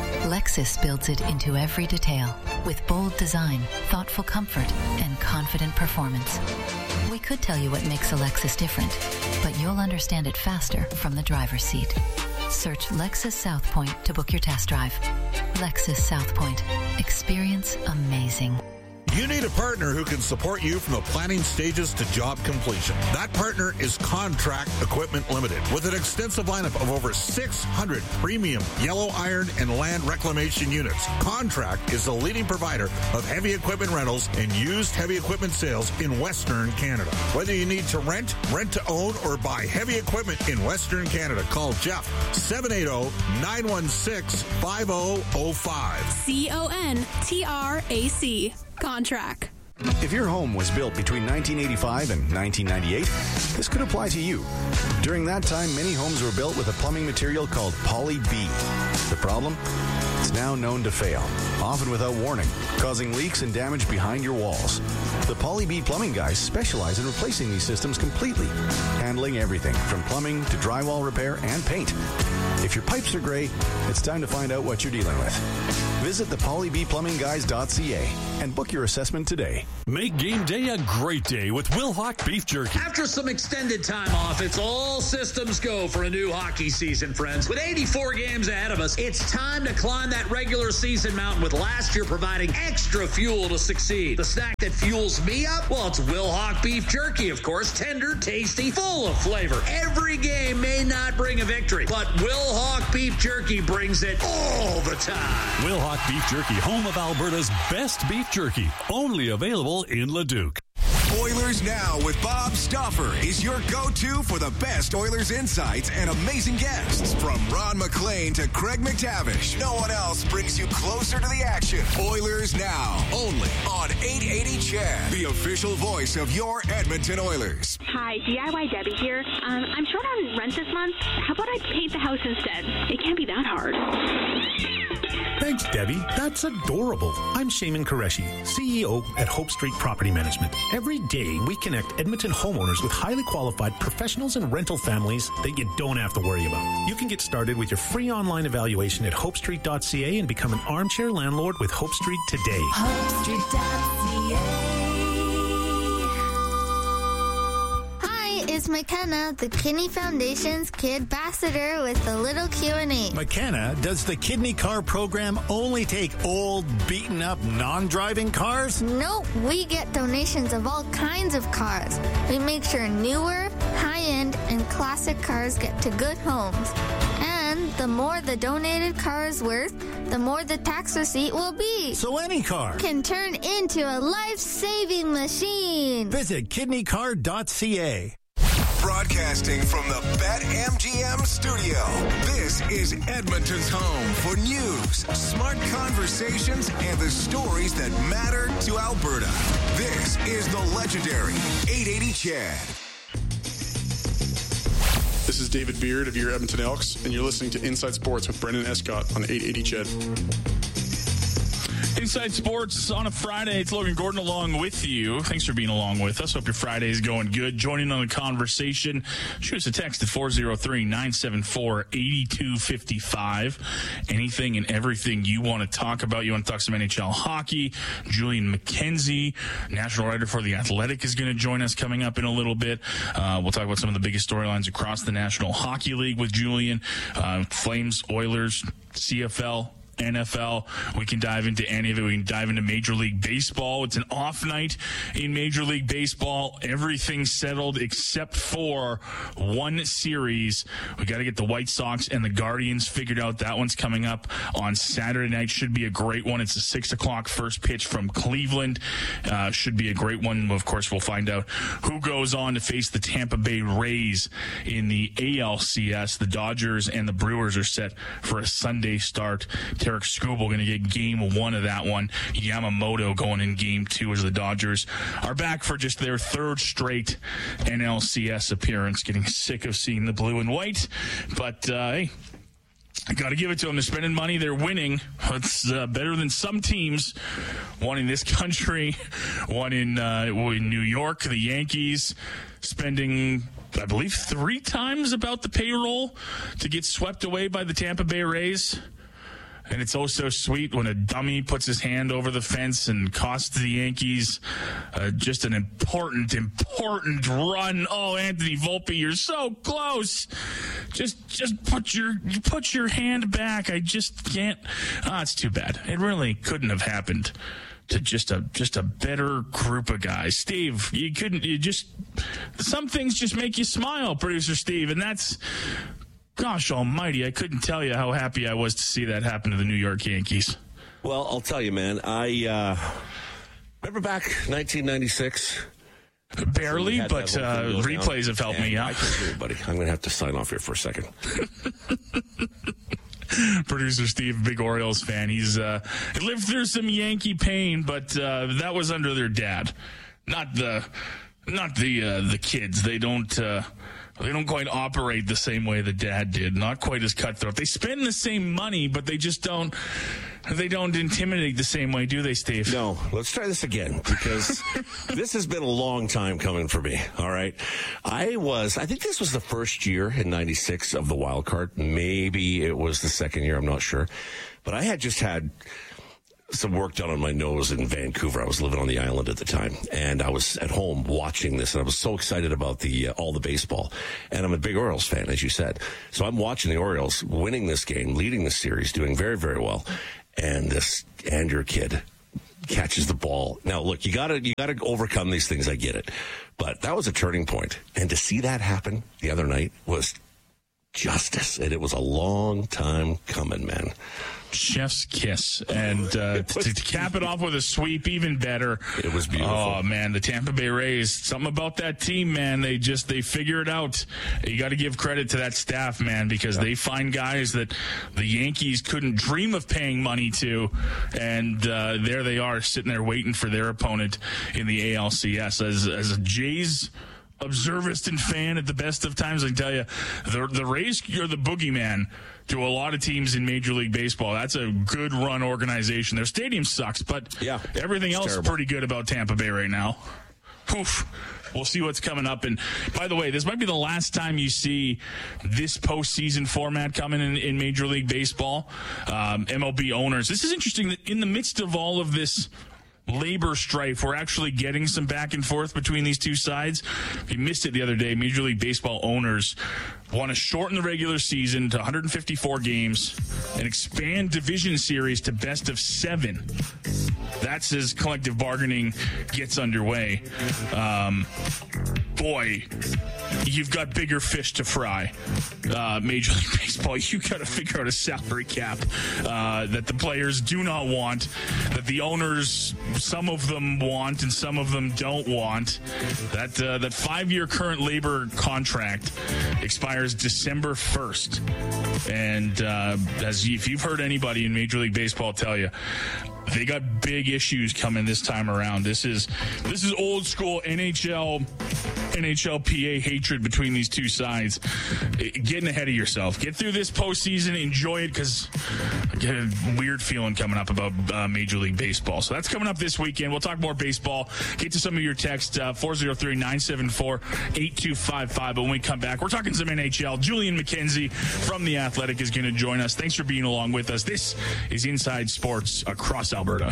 [SPEAKER 8] Lexus builds it into every detail, with bold design, thoughtful comfort, and confident performance. We could tell you what makes a Lexus different, but you'll understand it faster from the driver's seat. Search Lexus South Point to book your test drive. Lexus South Point. Experience amazing.
[SPEAKER 17] You need a partner who can support you from the planning stages to job completion. That partner is Contract Equipment Limited, with an extensive lineup of over six hundred premium yellow iron and land reclamation units. Contract is the leading provider of heavy equipment rentals and used heavy equipment sales in Western Canada. Whether you need to rent, rent to own, or buy heavy equipment in Western Canada, call Jeff, seven eight zero, nine one six, five zero zero five.
[SPEAKER 19] C O N T R A C.
[SPEAKER 4] Contract.
[SPEAKER 5] If your home was built between nineteen eighty-five and nineteen ninety-eight, this could apply to you. During that time, many homes were built with a plumbing material called Poly B. The problem? It's now known to fail, often without warning, causing leaks and damage behind your walls. The Poly B plumbing guys specialize in replacing these systems completely, handling everything from plumbing to drywall repair and paint. If your pipes are gray, it's time to find out what you're dealing with. Visit the poly b plumbing guys dot c a and book your assessment today.
[SPEAKER 6] Make game day a great day with Wilhauk Beef Jerky.
[SPEAKER 10] After some extended time off, it's all systems go for a new hockey season, friends. With eighty-four games ahead of us, it's time to climb that regular season mountain, with last year providing extra fuel to succeed. The snack that fuels me up? Well, it's Wilhauk Beef Jerky, of course. Tender, tasty, full of flavor. Every game may not bring a victory, but Wilhauk Beef Jerky brings it all the time.
[SPEAKER 6] Wilhauk Beef Jerky, home of Alberta's best beef jerky. Only available in Leduc.
[SPEAKER 11] Oilers Now with Bob Stauffer is your go-to for the best Oilers insights and amazing guests. From Ron McLean to Craig McTavish, no one else brings you closer to the action. Oilers Now, only on eight eighty C H E D, the official voice of your Edmonton Oilers.
[SPEAKER 7] Hi, D I Y Debbie here. Um, I'm short on rent this month. How about I paint the house instead? It can't be that hard.
[SPEAKER 25] Thanks, Debbie. That's adorable. I'm Shaman Qureshi, C E O at Hope Street Property Management. Every day, we connect Edmonton homeowners with highly qualified professionals and rental families that you don't have to worry about. You can get started with your free online evaluation at hope street dot c a and become an armchair landlord with Hope Street today.
[SPEAKER 26] hope street dot c a. Is McKenna, the Kidney Foundation's Kid Ambassador, with a little Q and A.
[SPEAKER 15] McKenna, does the Kidney Car program only take old, beaten-up, non-driving cars?
[SPEAKER 26] Nope, we get donations of all kinds of cars. We make sure newer, high-end, and classic cars get to good homes. And the more the donated car is worth, the more the tax receipt will be.
[SPEAKER 15] So any car
[SPEAKER 26] can turn into a life-saving machine.
[SPEAKER 15] Visit kidney car dot c a.
[SPEAKER 11] Broadcasting from the BetMGM studio, this is Edmonton's home for news, smart conversations, and the stories that matter to Alberta. This is the legendary eight eighty C H E D.
[SPEAKER 27] This is David Beard of your Edmonton Elks, and you're listening to Inside Sports with Brendan Escott on eight eighty C H E D.
[SPEAKER 24] Inside Sports on a Friday. It's Logan Gordon along with you. Thanks for being along with us. Hope your Friday is going good. Joining on the conversation, shoot us a text at four oh three, nine seven four, eight two five five. Anything and everything you want to talk about. You want to talk some N H L hockey. Julian McKenzie, national writer for The Athletic, is going to join us coming up in a little bit. Uh, we'll talk about some of the biggest storylines across the National Hockey League with Julian. Uh, Flames, Oilers, C F L, N F L. We can dive into any of it. We can dive into Major League Baseball. It's an off night in Major League Baseball. Everything's settled except for one series. We got to get the White Sox and the Guardians figured out. That one's coming up on Saturday night. Should be a great one. It's a six o'clock first pitch from Cleveland. Uh, should be a great one. Of course, we'll find out who goes on to face the Tampa Bay Rays in the A L C S. The Dodgers and the Brewers are set for a Sunday start. Tarek Skubal going to get game one of that one. Yamamoto going in game two as the Dodgers are back for just their third straight N L C S appearance. Getting sick of seeing the blue and white. But, uh, hey, I got to give it to them. They're spending money. They're winning. It's uh, better than some teams. One in this country, one in, uh, in New York, the Yankees spending, I believe, three times about the payroll to get swept away by the Tampa Bay Rays. And it's oh so sweet when a dummy puts his hand over the fence and costs the Yankees uh, just an important, important run. Oh, Anthony Volpe, you're so close. Just, just put your, put your hand back. I just can't. Ah, oh, it's too bad. It really couldn't have happened to just a, just a better group of guys. Steve, you couldn't. You just some things just make you smile, producer Steve, and that's. Gosh almighty, I couldn't tell you how happy I was to see that happen to the New York Yankees.
[SPEAKER 28] Well, I'll tell you, man. I uh, remember back nineteen ninety-six?
[SPEAKER 24] Barely, but uh, replays have helped me out.
[SPEAKER 28] I can hear you, buddy. I'm going to have to sign off here for a second.
[SPEAKER 24] Producer Steve, big Orioles fan. He's uh, lived through some Yankee pain, but uh, that was under their dad, not the not the uh, the kids. They don't uh, they don't quite operate the same way the dad did. Not quite as cutthroat. They spend the same money, but they just don't. They don't intimidate the same way, do they, Steve?
[SPEAKER 28] No. Let's try this again, because this has been a long time coming for me, all right? I was, I think this was the first year in ninety-six of the wild card. Maybe it was the second year, I'm not sure. But I had just had some work done on my nose in Vancouver. I was living on the island at the time, and I was at home watching this, and I was so excited about the uh, all the baseball. And I'm a big Orioles fan, as you said. So I'm watching the Orioles winning this game, leading the series, doing very, very well. And this Andrew kid catches the ball. Now, look, you gotta you gotta overcome these things. I get it, but that was a turning point. And to see that happen the other night was justice, and it was a long time coming, man.
[SPEAKER 24] Chef's kiss. And uh, to, to cap it off with a sweep, even better.
[SPEAKER 28] It was beautiful.
[SPEAKER 24] Oh, man, the Tampa Bay Rays, something about that team, man. They just, they figure it out. You got to give credit to that staff, man, because they find guys that the Yankees couldn't dream of paying money to, and uh, there they are sitting there waiting for their opponent in the A L C S. As, as a Jays observant and fan at the best of times, I can tell you, the, the Rays are the boogeyman to a lot of teams in Major League Baseball. That's a good run organization. Their stadium sucks, but
[SPEAKER 28] yeah,
[SPEAKER 24] everything else
[SPEAKER 28] terrible.
[SPEAKER 24] is pretty good about Tampa Bay right now. Oof. We'll see what's coming up. And by the way, this might be the last time you see this postseason format coming in, in Major League Baseball. Um, M L B owners. This is interesting that in the midst of all of this labor strife, we're actually getting some back and forth between these two sides. We missed it the other day. Major League Baseball owners want to shorten the regular season to one hundred fifty-four games and expand division series to best of seven. That's as collective bargaining gets underway. Um, boy, you've got bigger fish to fry. Uh, Major League Baseball, you got to figure out a salary cap uh, that the players do not want, that the owners, some of them want and some of them don't want. That uh, that five-year current labor contract expires December first. And uh, as if you've heard anybody in Major League Baseball tell you, they got big issues coming this time around. This is this is old school N H L N H L P A hatred between these two sides. Getting ahead of yourself. Get through this postseason. Enjoy it, because I get a weird feeling coming up about uh, Major League Baseball. So that's coming up this weekend. We'll talk more baseball. Get to some of your text, uh, four oh three, nine seven four, eight two five five. But when we come back, we're talking some N H L. Julian McKenzie from The Athletic is going to join us. Thanks for being along with us. This is Inside Sports across Alberta.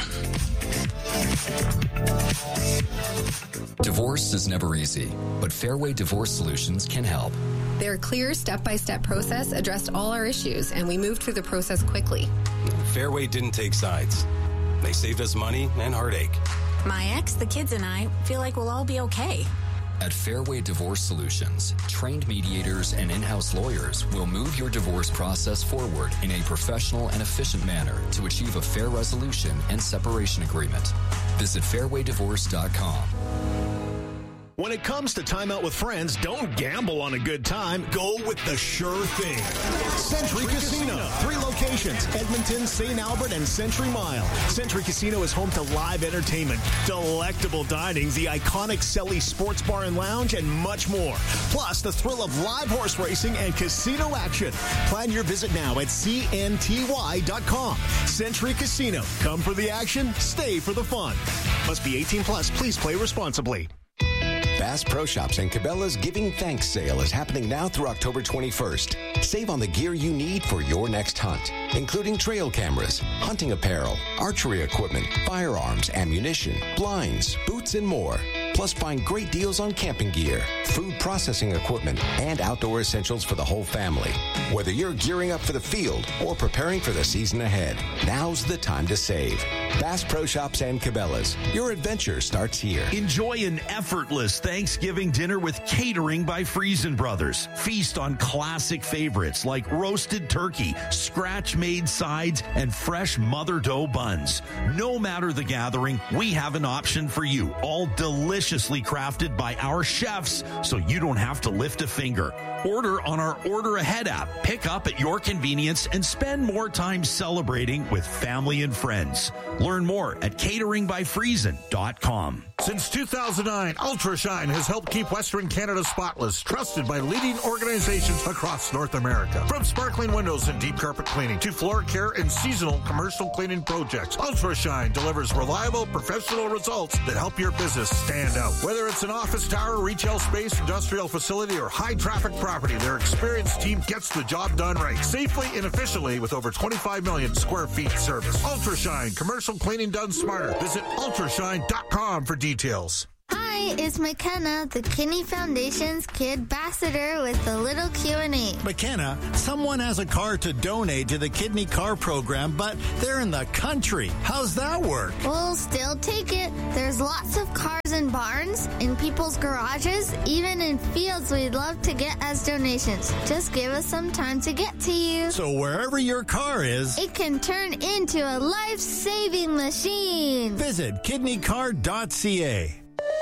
[SPEAKER 1] Divorce is never easy, but Fairway Divorce Solutions can help.
[SPEAKER 3] Their clear step-by-step process addressed all our issues, and we moved through the process quickly.
[SPEAKER 4] Fairway didn't take sides. They saved us money and heartache.
[SPEAKER 9] My ex, the kids, and I feel like we'll all be okay.
[SPEAKER 1] At Fairway Divorce Solutions, trained mediators and in-house lawyers will move your divorce process forward in a professional and efficient manner to achieve a fair resolution and separation agreement. Visit fairway divorce dot com.
[SPEAKER 15] When it comes to time out with friends, don't gamble on a good time. Go with the sure thing. Century Casino. Three locations: Edmonton, Saint Albert, and Century Mile. Century Casino is home to live entertainment, delectable dining, the iconic Selly Sports Bar and Lounge, and much more. Plus, the thrill of live horse racing and casino action. Plan your visit now at C N T Y dot com. Century Casino. Come for the action, stay for the fun. Must be eighteen plus. Please play responsibly.
[SPEAKER 12] Bass Pro Shops and Cabela's Giving Thanks sale is happening now through October twenty-first. Save on the gear you need for your next hunt, including trail cameras, hunting apparel, archery equipment, firearms, ammunition, blinds, boots, and more. Plus, find great deals on camping gear, food processing equipment, and outdoor essentials for the whole family. Whether you're gearing up for the field or preparing for the season ahead, now's the time to save. Bass Pro Shops and Cabela's. Your adventure starts here.
[SPEAKER 13] Enjoy an effortless Thanksgiving dinner with catering by Friesen Brothers. Feast on classic favorites like roasted turkey, scratch-made sides, and fresh mother dough buns. No matter the gathering, we have an option for you. All delicious deliciously crafted by our chefs so you don't have to lift a finger. Order on our Order Ahead app. Pick up at your convenience and spend more time celebrating with family and friends. Learn more at catering by friesen dot com.
[SPEAKER 17] Since two thousand nine, Ultrashine has helped keep Western Canada spotless, trusted by leading organizations across North America. From sparkling windows and deep carpet cleaning to floor care and seasonal commercial cleaning projects, Ultrashine delivers reliable, professional results that help your business stand out. Whether it's an office tower, retail space, industrial facility, or high-traffic property, their experienced team gets the job done right, safely and efficiently with over twenty-five million square feet service. Ultrashine, commercial cleaning done smarter. Visit ultrashine dot com for details.
[SPEAKER 26] Hi, it's McKenna, the Kidney Foundation's Kid Ambassador with a little Q and A.
[SPEAKER 2] McKenna, someone has a car to donate to the Kidney Car Program, but they're in the country. How's that work?
[SPEAKER 26] We'll still take it. There's lots of cars in barns, in people's garages, even in fields we'd love to get as donations. Just give us some time to get to you.
[SPEAKER 2] So wherever your car is,
[SPEAKER 26] it can turn into a life-saving machine.
[SPEAKER 2] Visit kidney car dot c a.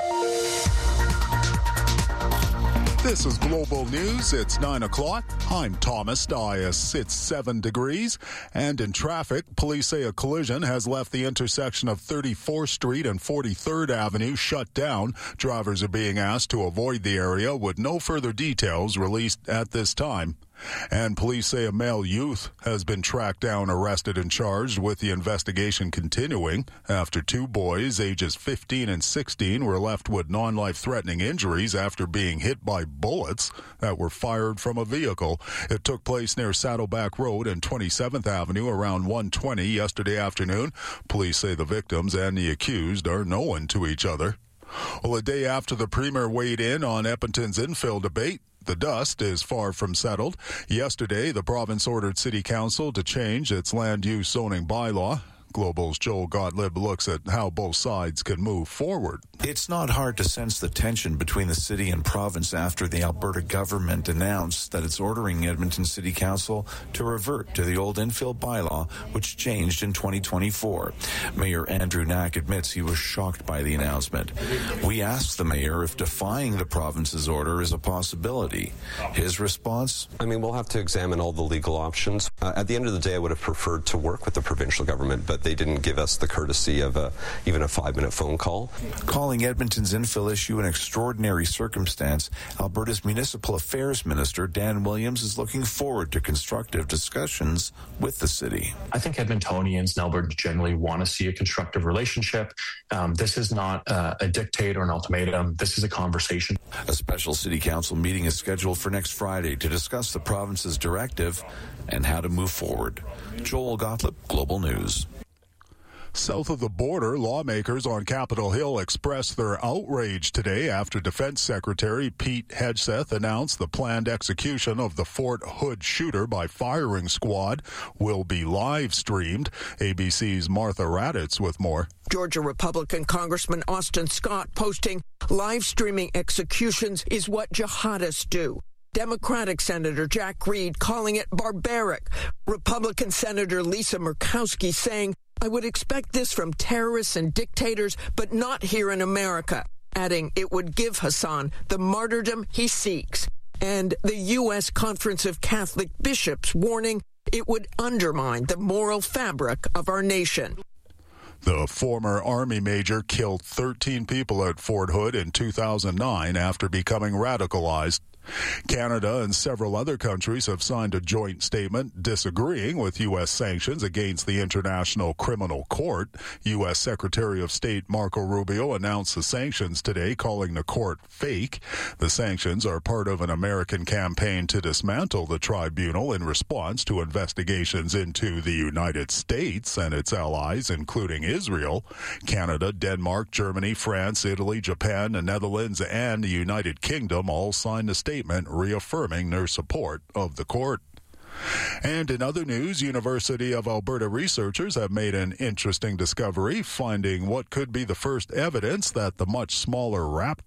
[SPEAKER 14] This is Global News. It's nine o'clock. I'm Thomas Dias. It's seven degrees. And in traffic, police say a collision has left the intersection of thirty-fourth Street and forty-third Avenue shut down. Drivers are being asked to avoid the area with no further details released at this time. And police say a male youth has been tracked down, arrested, and charged, with the investigation continuing after two boys, ages fifteen and sixteen, were left with non-life-threatening injuries after being hit by bullets that were fired from a vehicle. It took place near Saddleback Road and twenty-seventh Avenue around one twenty yesterday afternoon. Police say the victims and the accused are known to each other. Well, a day after the Premier weighed in on Edmonton's infill debate, the dust is far from settled. Yesterday, the province ordered City Council to change its land use zoning bylaw. Global's Joel Gottlieb looks at how both sides can move forward.
[SPEAKER 16] It's not hard to sense the tension between the city and province after the Alberta government announced that it's ordering Edmonton City Council to revert to the old infill bylaw, which changed in twenty twenty-four. Mayor Andrew Knack admits he was shocked by the announcement. We asked the mayor if defying the province's order is a possibility. His response?
[SPEAKER 18] I mean, we'll have to examine all the legal options. Uh, at the end of the day, I would have preferred to work with the provincial government, but they didn't give us the courtesy of a, even a five-minute phone call.
[SPEAKER 16] Calling Edmonton's infill issue an extraordinary circumstance, Alberta's Municipal Affairs Minister Dan Williams is looking forward to constructive discussions with the city.
[SPEAKER 20] I think Edmontonians and Alberta generally want to see a constructive relationship. Um, this is not uh, a dictate or an ultimatum. This is a conversation.
[SPEAKER 16] A special city council meeting is scheduled for next Friday to discuss the province's directive and how to move forward. Joel Gottlieb, Global News.
[SPEAKER 14] South of the border, lawmakers on Capitol Hill expressed their outrage today after Defense Secretary Pete Hegseth announced the planned execution of the Fort Hood shooter by firing squad will be live streamed. A B C's Martha Raddatz with more.
[SPEAKER 21] Georgia Republican Congressman Austin Scott posting, live streaming executions is what jihadists do. Democratic Senator Jack Reed calling it barbaric. Republican Senator Lisa Murkowski saying, I would expect this from terrorists and dictators, but not here in America, adding it would give Hassan the martyrdom he seeks. And the U S Conference of Catholic Bishops warning it would undermine the moral fabric of our nation.
[SPEAKER 14] The former Army major killed thirteen people at Fort Hood in two thousand nine after becoming radicalized. Canada and several other countries have signed a joint statement disagreeing with U S sanctions against the International Criminal Court. U S Secretary of State Marco Rubio announced the sanctions today, calling the court fake. The sanctions are part of an American campaign to dismantle the tribunal in response to investigations into the United States and its allies, including Israel. Canada, Denmark, Germany, France, Italy, Japan, the Netherlands, and the United Kingdom all signed a statement statement reaffirming their support of the court. And in other news, University of Alberta researchers have made an interesting discovery, finding what could be the first evidence that the much smaller raptor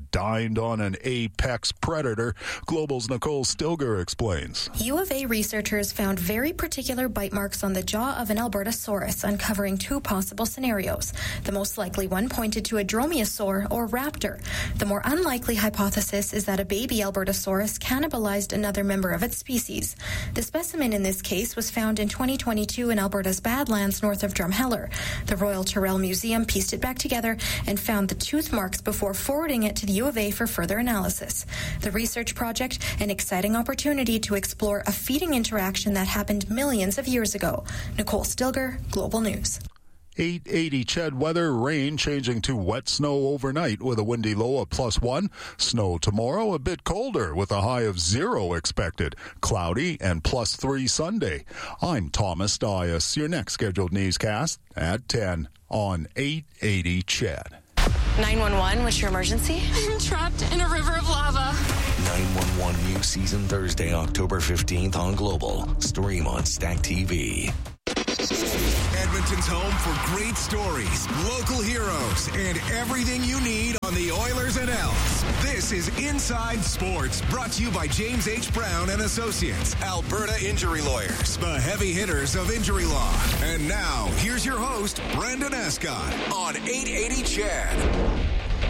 [SPEAKER 14] dined on an apex predator. Global's Nicole Stilger explains.
[SPEAKER 5] U of A researchers found very particular bite marks on the jaw of an Albertosaurus, uncovering two possible scenarios. The most likely one pointed to a dromaeosaur or raptor. The more unlikely hypothesis is that a baby Albertosaurus cannibalized another member of its species. The specimen in this case was found in twenty twenty-two in Alberta's Badlands north of Drumheller. The Royal Tyrrell Museum pieced it back together and found the tooth marks before forwarding it to the U of A for further analysis. The research project, an exciting opportunity to explore a feeding interaction that happened millions of years ago. Nicole Stilger, Global News.
[SPEAKER 14] eight eighty C H E D weather, rain changing to wet snow overnight with a windy low of plus one. Snow tomorrow, a bit colder with a high of zero expected. Cloudy and plus three Sunday. I'm Thomas Dias. Your next scheduled newscast at ten on eight eighty C H E D.
[SPEAKER 6] nine one one, what's your emergency? I'm trapped in a river of lava.
[SPEAKER 7] nine one one new season Thursday, October fifteenth on Global. Stream on Stack T V.
[SPEAKER 11] Edmonton's home for great stories, local heroes, and everything you need on the Oilers and Elks. This is Inside Sports, brought to you by James H. Brown and Associates, Alberta Injury Lawyers, the heavy hitters of injury law. And now, here's your host, Brendan Escott, on eight eighty C H E D.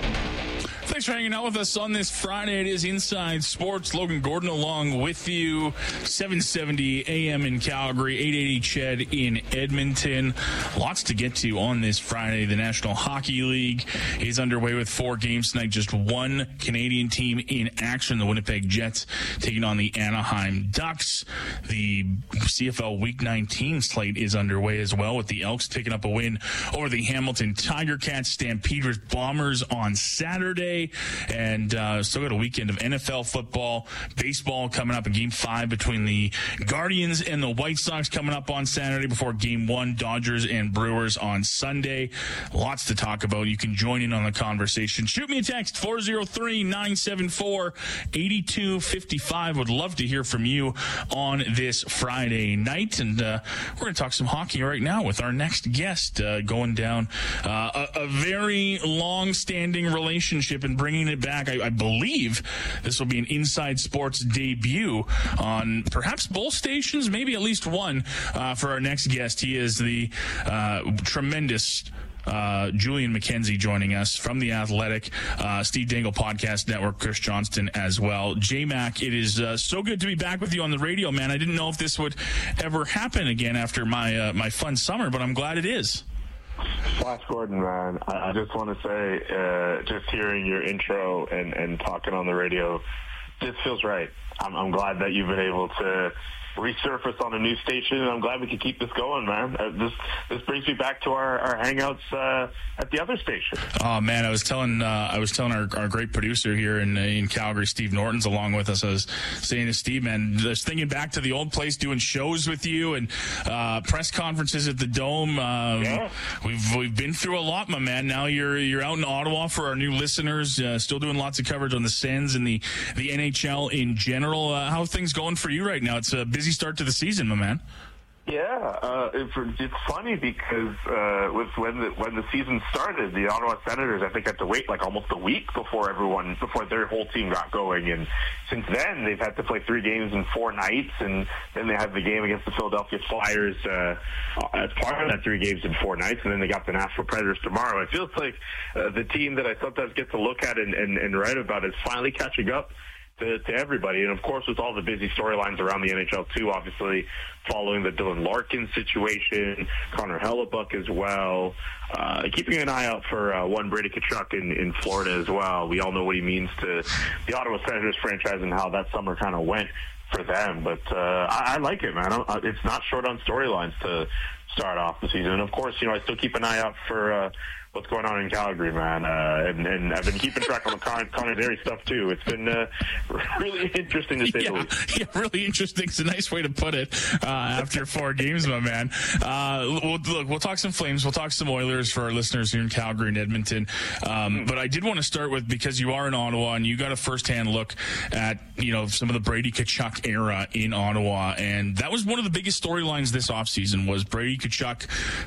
[SPEAKER 24] Thanks for hanging out with us on this Friday. It is Inside Sports. Logan Gordon along with you. seven seventy A M in Calgary, eight eighty C H E D in Edmonton. Lots to get to on this Friday. The National Hockey League is underway with four games tonight. Just one Canadian team in action. The Winnipeg Jets taking on the Anaheim Ducks. The C F L Week nineteen slate is underway as well, with the Elks picking up a win over the Hamilton Tiger Cats. Stampeders Bombers on Saturday. And uh, still got a weekend of N F L football, baseball coming up in game five between the Guardians and the White Sox coming up on Saturday before game one, Dodgers and Brewers on Sunday. Lots to talk about. You can join in on the conversation. Shoot me a text, four oh three, nine seven four, eight two five five. Would love to hear from you on this Friday night. And uh, we're going to talk some hockey right now with our next guest, uh, going down uh, a, a very long-standing relationship and bringing it back. I, I believe this will be an Inside Sports debut on perhaps both stations, maybe at least one, uh, for our next guest. He is the uh, tremendous Uh, Julian McKenzie joining us from The Athletic, uh, Steve Dangle Podcast Network, Chris Johnston as well. J-Mac, it is uh, so good to be back with you on the radio, man. I didn't know if this would ever happen again after my uh, my fun summer, but I'm glad it is.
[SPEAKER 8] Flash Gordon, man, I, I just want to say, uh, just hearing your intro and, and talking on the radio, this feels right. I'm, I'm glad that you've been able to resurface on a new station, and I'm glad we could keep this going, man. Uh, this this brings me back to our, our hangouts uh, at the other station.
[SPEAKER 24] Oh man, I was telling uh, I was telling our, our great producer here in in Calgary, Steve Norton's along with us. I was saying to Steve, man, just thinking back to the old place, doing shows with you and uh, press conferences at the Dome. Um, yeah. We've we've been through a lot, my man. Now you're you're out in Ottawa for our new listeners. Uh, still doing lots of coverage on the Sens and the the N H L in general. Uh, how are things going for you right now? It's a busy start to the season, my man.
[SPEAKER 8] Yeah, uh, it's, it's funny because uh, with when the when the season started, the Ottawa Senators I think had to wait like almost a week before everyone before their whole team got going, and since then they've had to play three games in four nights, and then they had the game against the Philadelphia Flyers uh, as part of that three games in four nights, and then they got the Nashville Predators tomorrow. It feels like uh, the team that I sometimes get to look at and, and, and write about is finally catching up To, to everybody. And of course, with all the busy storylines around the N H L too, obviously following the Dylan Larkin situation, Connor Hellebuck as well, uh, keeping an eye out for uh, one Brady Tkachuk in, in Florida as well. We all know what he means to the Ottawa Senators franchise and how that summer kind of went for them. But uh, I, I like it, man. I, it's not short on storylines to start off the season. And of course, you know, I still keep an eye out for uh, what's going on in Calgary, man. Uh, and, and I've been keeping track on the Con- Connor Derry stuff, too. It's been uh, really interesting to say
[SPEAKER 24] yeah,
[SPEAKER 8] the least.
[SPEAKER 24] Yeah, really interesting. It's a nice way to put it uh, after four games, my man. Uh, we'll, look, we'll talk some Flames. We'll talk some Oilers for our listeners here in Calgary and Edmonton. Um, but I did want to start with, because you are in Ottawa and you got a firsthand look at, you know, some of the Brady Tkachuk era in Ottawa. And that was one of the biggest storylines this offseason was Brady Tkachuk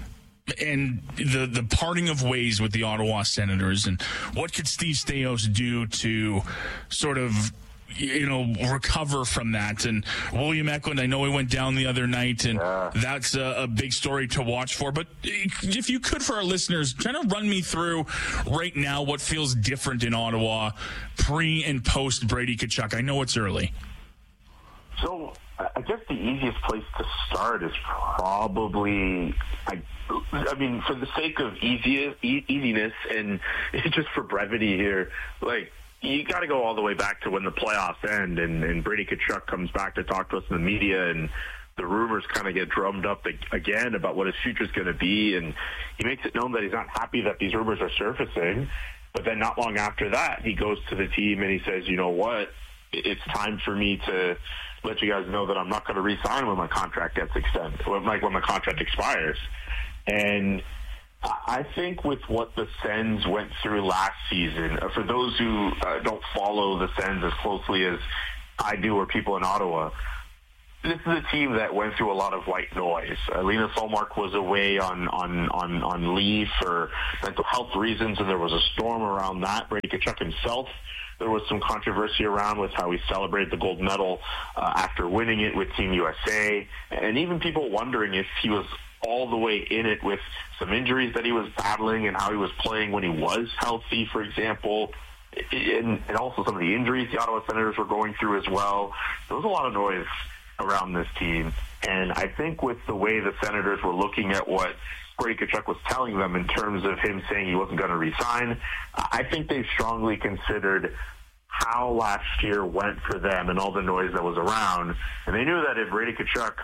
[SPEAKER 24] and the the parting of ways with the Ottawa Senators, and what could Steve Staios do to sort of, you know, recover from that? And William Eklund, I know he went down the other night, and yeah. that's a, a big story to watch for. But if you could, for our listeners, kind of run me through right now what feels different in Ottawa pre and post Brady Tkachuk. I know it's early.
[SPEAKER 8] So I guess the easiest place to start is probably, I, I mean, for the sake of easy, e- easiness and just for brevity here, like, you got to go all the way back to when the playoffs end and, and Brady Tkachuk comes back to talk to us in the media, and the rumors kind of get drummed up again about what his future is going to be. And he makes it known that he's not happy that these rumors are surfacing. But then not long after that, he goes to the team and he says, you know what, it's time for me to let you guys know that I'm not going to re-sign when my contract gets extended, like when my contract expires. And I think with what the Sens went through last season, for those who uh, don't follow the Sens as closely as I do or people in Ottawa, this is a team that went through a lot of white noise. Uh, Lena Solmark was away on, on, on, on leave for mental health reasons, and there was a storm around that. Brady Tkachuk himself, there was some controversy around with how he celebrated the gold medal uh, after winning it with Team U S A, and even people wondering if he was all the way in it with some injuries that he was battling and how he was playing when he was healthy, for example, and, and also some of the injuries the Ottawa Senators were going through as well. There was a lot of noise around this team, and I think with the way the Senators were looking at what Brady Tkachuk was telling them in terms of him saying he wasn't going to resign, I think they strongly considered how last year went for them and all the noise that was around, and they knew that if Brady Tkachuk,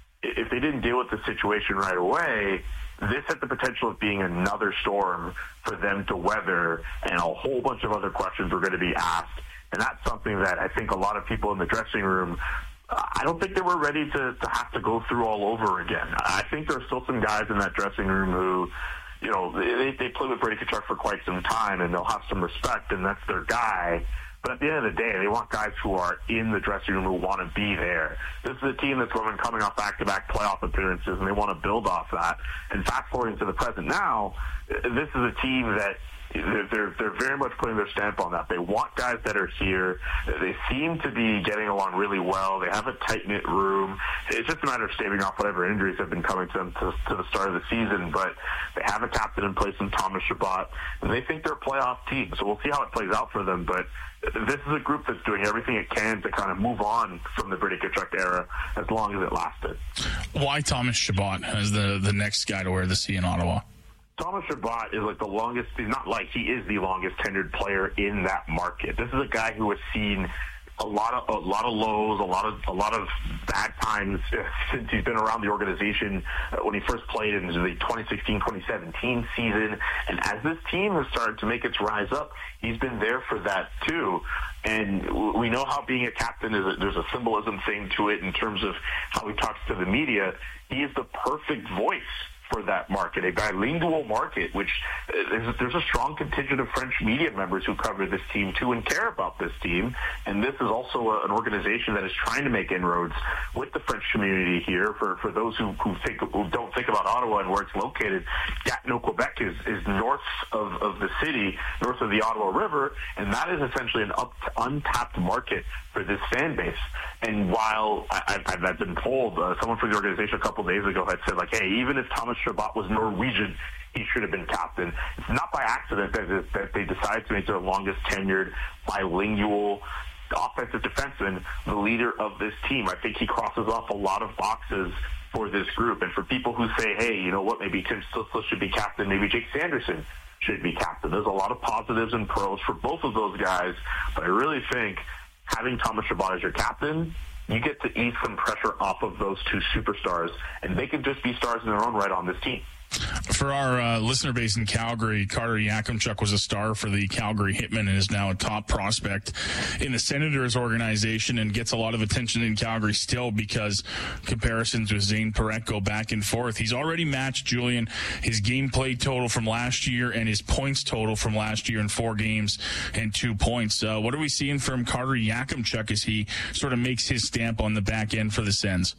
[SPEAKER 8] if they didn't deal with the situation right away, this had the potential of being another storm for them to weather, and a whole bunch of other questions were going to be asked. And that's something that I think a lot of people in the dressing room, I don't think they were ready to, to have to go through all over again. I think there's still some guys in that dressing room who, you know, they, they played with Brady Tkachuk for quite some time, and they'll have some respect, and that's their guy. But at the end of the day, they want guys who are in the dressing room who want to be there. This is a team that's been coming off back-to-back playoff appearances, and they want to build off that. And fast-forwarding to the present now, this is a team that they're, they're very much putting their stamp on that. They want guys that are here. They seem to be getting along really well. They have a tight-knit room. It's just a matter of staving off whatever injuries have been coming to them to, to the start of the season. But they have a captain in place in Thomas Chabot, and they think they're a playoff team. So we'll see how it plays out for them. But this is a group that's doing everything it can to kind of move on from the Brady Tkachuk era as long as it lasted.
[SPEAKER 24] Why Thomas Chabot as the, the next guy to wear the C in Ottawa?
[SPEAKER 8] Thomas Chabot is like the longest, he's not like, he is the longest tenured player in that market. This is a guy who has seen a lot of a lot of lows, a lot of a lot of bad times since he's been around the organization. Uh, when he first played in the twenty sixteen twenty seventeen season, and as this team has started to make its rise up, he's been there for that too. And we know how being a captain is. A, there's a symbolism thing to it in terms of how he talks to the media. He is the perfect voice for that market, a bilingual market, which uh, there's a strong contingent of French media members who cover this team too and care about this team. And this is also a, an organization that is trying to make inroads with the French community here. For, for those who, who think who don't think about Ottawa and where it's located, Gatineau, Quebec is, is north of, of the city, north of the Ottawa River, and that is essentially an up, untapped market for this fan base. And while I, I've, I've been told, uh, someone from the organization a couple of days ago had said, like, hey, even if Thomas Chabot was Norwegian, he should have been captain. It's not by accident that, that they decided to make their longest tenured bilingual offensive defenseman the leader of this team. I think he crosses off a lot of boxes for this group. And for people who say, hey, you know what, maybe Tim Stützle should be captain, maybe Jake Sanderson should be captain. There's a lot of positives and pros for both of those guys, but I really think having Thomas Chabot as your captain, you get to ease some pressure off of those two superstars, and they can just be stars in their own right on this team.
[SPEAKER 24] For our uh, listener base in Calgary, Carter Yakimchuk was a star for the Calgary Hitmen and is now a top prospect in the Senators organization and gets a lot of attention in Calgary still because comparisons with Zane Parekh go back and forth. He's already matched, Julian, his game play total from last year and his points total from last year in four games and two points. Uh, what are we seeing from Carter Yakimchuk as he sort of makes his stamp on the back end for the Sens?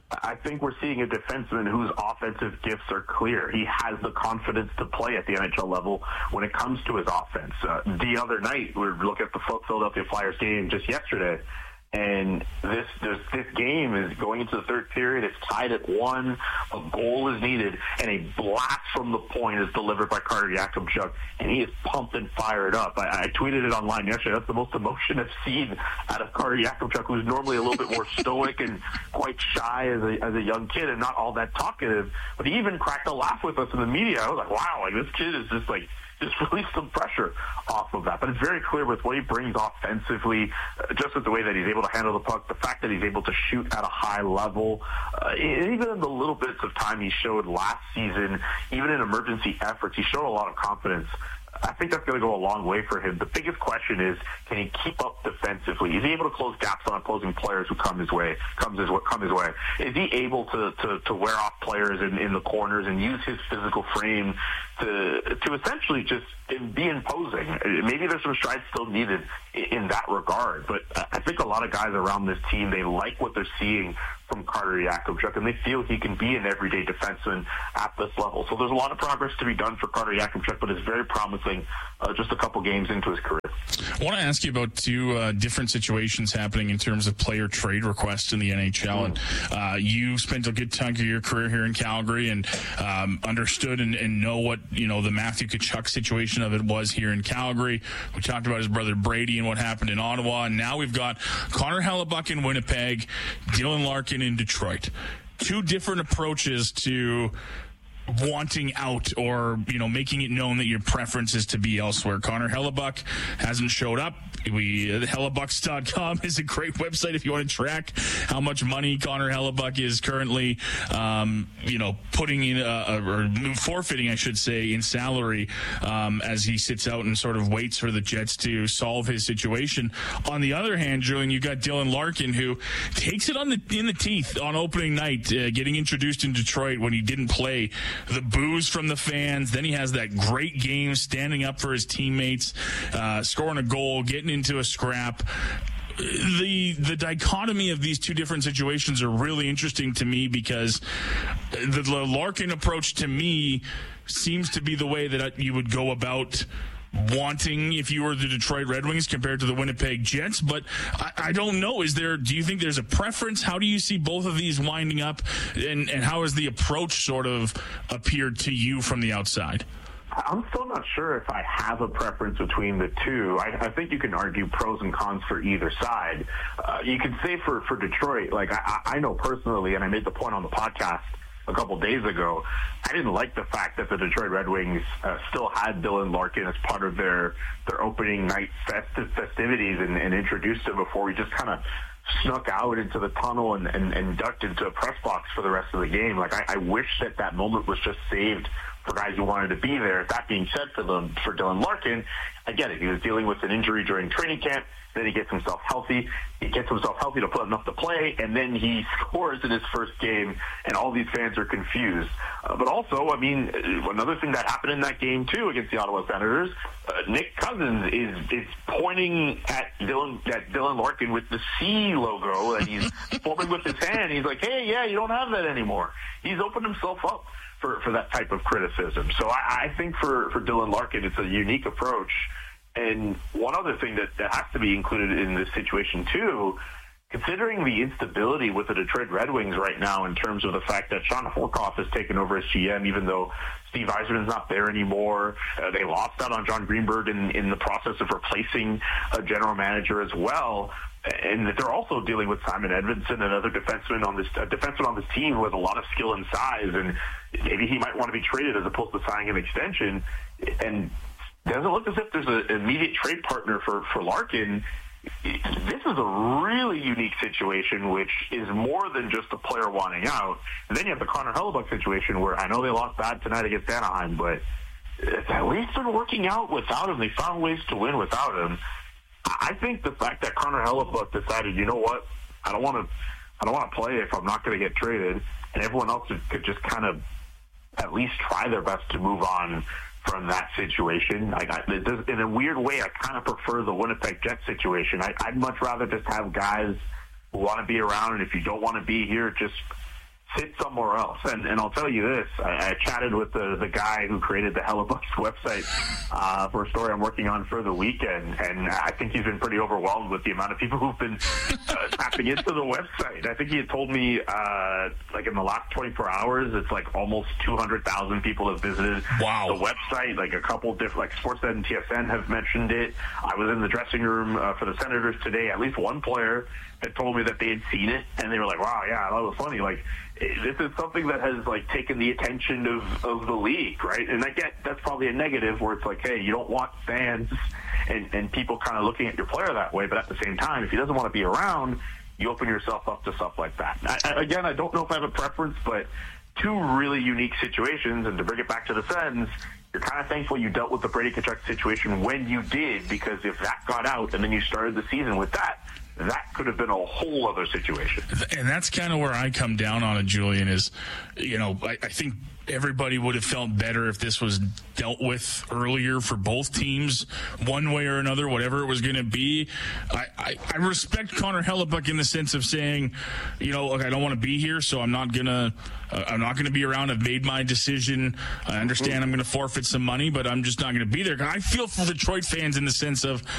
[SPEAKER 8] I think we're seeing a defenseman whose offensive gifts are clear. He has the confidence to play at the N H L level when it comes to his offense. Uh, the other night, we were looking at the Philadelphia Flyers game just yesterday, and this, this this game is going into the third period. It's tied at one. A goal is needed, and a blast from the point is delivered by Carter Yakubchuk, and he is pumped and fired up. I, I tweeted it online yesterday. That's the most emotion I've seen out of Carter Yakubchuk, who's normally a little bit more stoic and quite shy as a, as a young kid and not all that talkative. But he even cracked a laugh with us in the media. I was like, wow, like this kid is just like, just release some pressure off of that. But it's very clear with what he brings offensively, uh, just with the way that he's able to handle the puck, the fact that he's able to shoot at a high level, uh, even in the little bits of time he showed last season, even in emergency efforts, he showed a lot of confidence. I think that's going to go a long way for him. The biggest question is, can he keep up defensively? Is he able to close gaps on opposing players who come his way? Comes his come his way? Is he able to to, to wear off players in, in the corners and use his physical frame to to essentially just be imposing? Maybe there's some strides still needed in that regard, but I think a lot of guys around this team, they like what they're seeing from Carter Yakubchuk, and they feel he can be an everyday defenseman at this level. So there's a lot of progress to be done for Carter Yakubchuk, but it's very promising uh, just a couple games into his career.
[SPEAKER 24] I want to ask you about two uh, different situations happening in terms of player trade requests in the N H L. And uh, you spent a good chunk of your career here in Calgary and um, understood and, and know what, you know, the Matthew Tkachuk situation of it was here in Calgary. We talked about his brother Brady and what happened in Ottawa. And now we've got Connor Hellebuyck in Winnipeg, Dylan Larkin in Detroit. Two different approaches to wanting out or, you know, making it known that your preference is to be elsewhere. Connor Hellebuyck hasn't showed up. We uh, Hellebucks dot com is a great website if you want to track how much money Connor Hellebuyck is currently, um, you know, putting in, uh, or forfeiting, I should say, in salary um, as he sits out and sort of waits for the Jets to solve his situation. On the other hand, Julian, you got Dylan Larkin, who takes it on the in the teeth on opening night, uh, getting introduced in Detroit when he didn't play. The boos from the fans. Then he has that great game standing up for his teammates, uh, scoring a goal, getting into a scrap. The the dichotomy of these two different situations are really interesting to me because the, the Larkin approach to me seems to be the way that you would go about wanting if you were the Detroit Red Wings compared to the Winnipeg Jets. But I, I don't know. Is there, do you think there's a preference? How do you see both of these winding up? And, and how has the approach sort of appeared to you from the outside?
[SPEAKER 8] I'm still not sure if I have a preference between the two. I, I think you can argue pros and cons for either side. Uh, you can say for, for Detroit, like I, I know personally, and I made the point on the podcast a couple days ago, I didn't like the fact that the Detroit Red Wings uh, still had Dylan Larkin as part of their their opening night festive festivities and, and introduced him before we just kind of snuck out into the tunnel and, and, and ducked into a press box for the rest of the game. Like I, I wish that that moment was just saved for guys who wanted to be there. That being said, for them, for Dylan Larkin, I get it. He was dealing with an injury during training camp. Then he gets himself healthy. He gets himself healthy to put enough to play, and then he scores in his first game, and all these fans are confused. Uh, but also, I mean, another thing that happened in that game, too, against the Ottawa Senators, uh, Nick Cousins is is pointing at Dylan, at Dylan Larkin with the C logo, and he's forming with his hand. He's like, hey, yeah, you don't have that anymore. He's opened himself up for, for that type of criticism. So I, I think for, for Dylan Larkin, it's a unique approach. And one other thing that, that has to be included in this situation, too, considering the instability with the Detroit Red Wings right now in terms of the fact that Sean Horkoff has taken over as G M, even though Steve Yzerman's not there anymore. Uh, they lost out on John Greenberg in, in the process of replacing a general manager as well. And they're also dealing with Simon Edvinsson, another defenseman on this uh, defenseman on this team with a lot of skill and size, and maybe he might want to be traded as opposed to signing an extension. And it doesn't look as if there's an immediate trade partner for, for Larkin. This is a really unique situation, which is more than just a player wanting out. And then you have the Connor Hellebuyck situation where I know they lost bad tonight against Anaheim, but it's at least been working out without him. They found ways to win without him. I think the fact that Connor Hellebuyck decided, you know what, I don't want to, I don't want to play if I'm not going to get traded, and everyone else could just kind of at least try their best to move on from that situation. I got, in a weird way, I kind of prefer the Winnipeg Jets situation. I, I'd much rather just have guys who want to be around, and if you don't want to be here, just sit somewhere else. And, and I'll tell you this, I, I chatted with the, the guy who created the Hellebuck website uh, for a story I'm working on for the weekend, and I think he's been pretty overwhelmed with the amount of people who've been uh, tapping into the website. I think he had told me, uh, like in the last twenty-four hours, it's like almost two hundred thousand people have visited
[SPEAKER 24] wow.
[SPEAKER 8] the website. Like a couple different, like Sportsnet and T S N have mentioned it. I was in the dressing room uh, for the Senators today. At least one player had told me that they had seen it, and they were like, wow, yeah, that was funny. Like, this is something that has, like, taken the attention of, of the league, right? And I get that's probably a negative where it's like, hey, you don't want fans and, and people kind of looking at your player that way, but at the same time, if he doesn't want to be around, you open yourself up to stuff like that. I, I, again, I don't know if I have a preference, but two really unique situations, and to bring it back to the Sens, you're kind of thankful you dealt with the Brady Tkachuk situation when you did, because if that got out and then you started the season with that, that could have been a whole other situation.
[SPEAKER 24] And that's kind of where I come down on it, Julian, is, you know, I, I think everybody would have felt better if this was dealt with earlier for both teams, one way or another, whatever it was going to be. I, I, I respect Connor Hellebuck in the sense of saying, you know, look, I don't want to be here, so I'm not going to uh, I'm not going to be around. I've made my decision. I understand I'm going to forfeit some money, but I'm just not going to be there. I feel for Detroit fans in the sense of,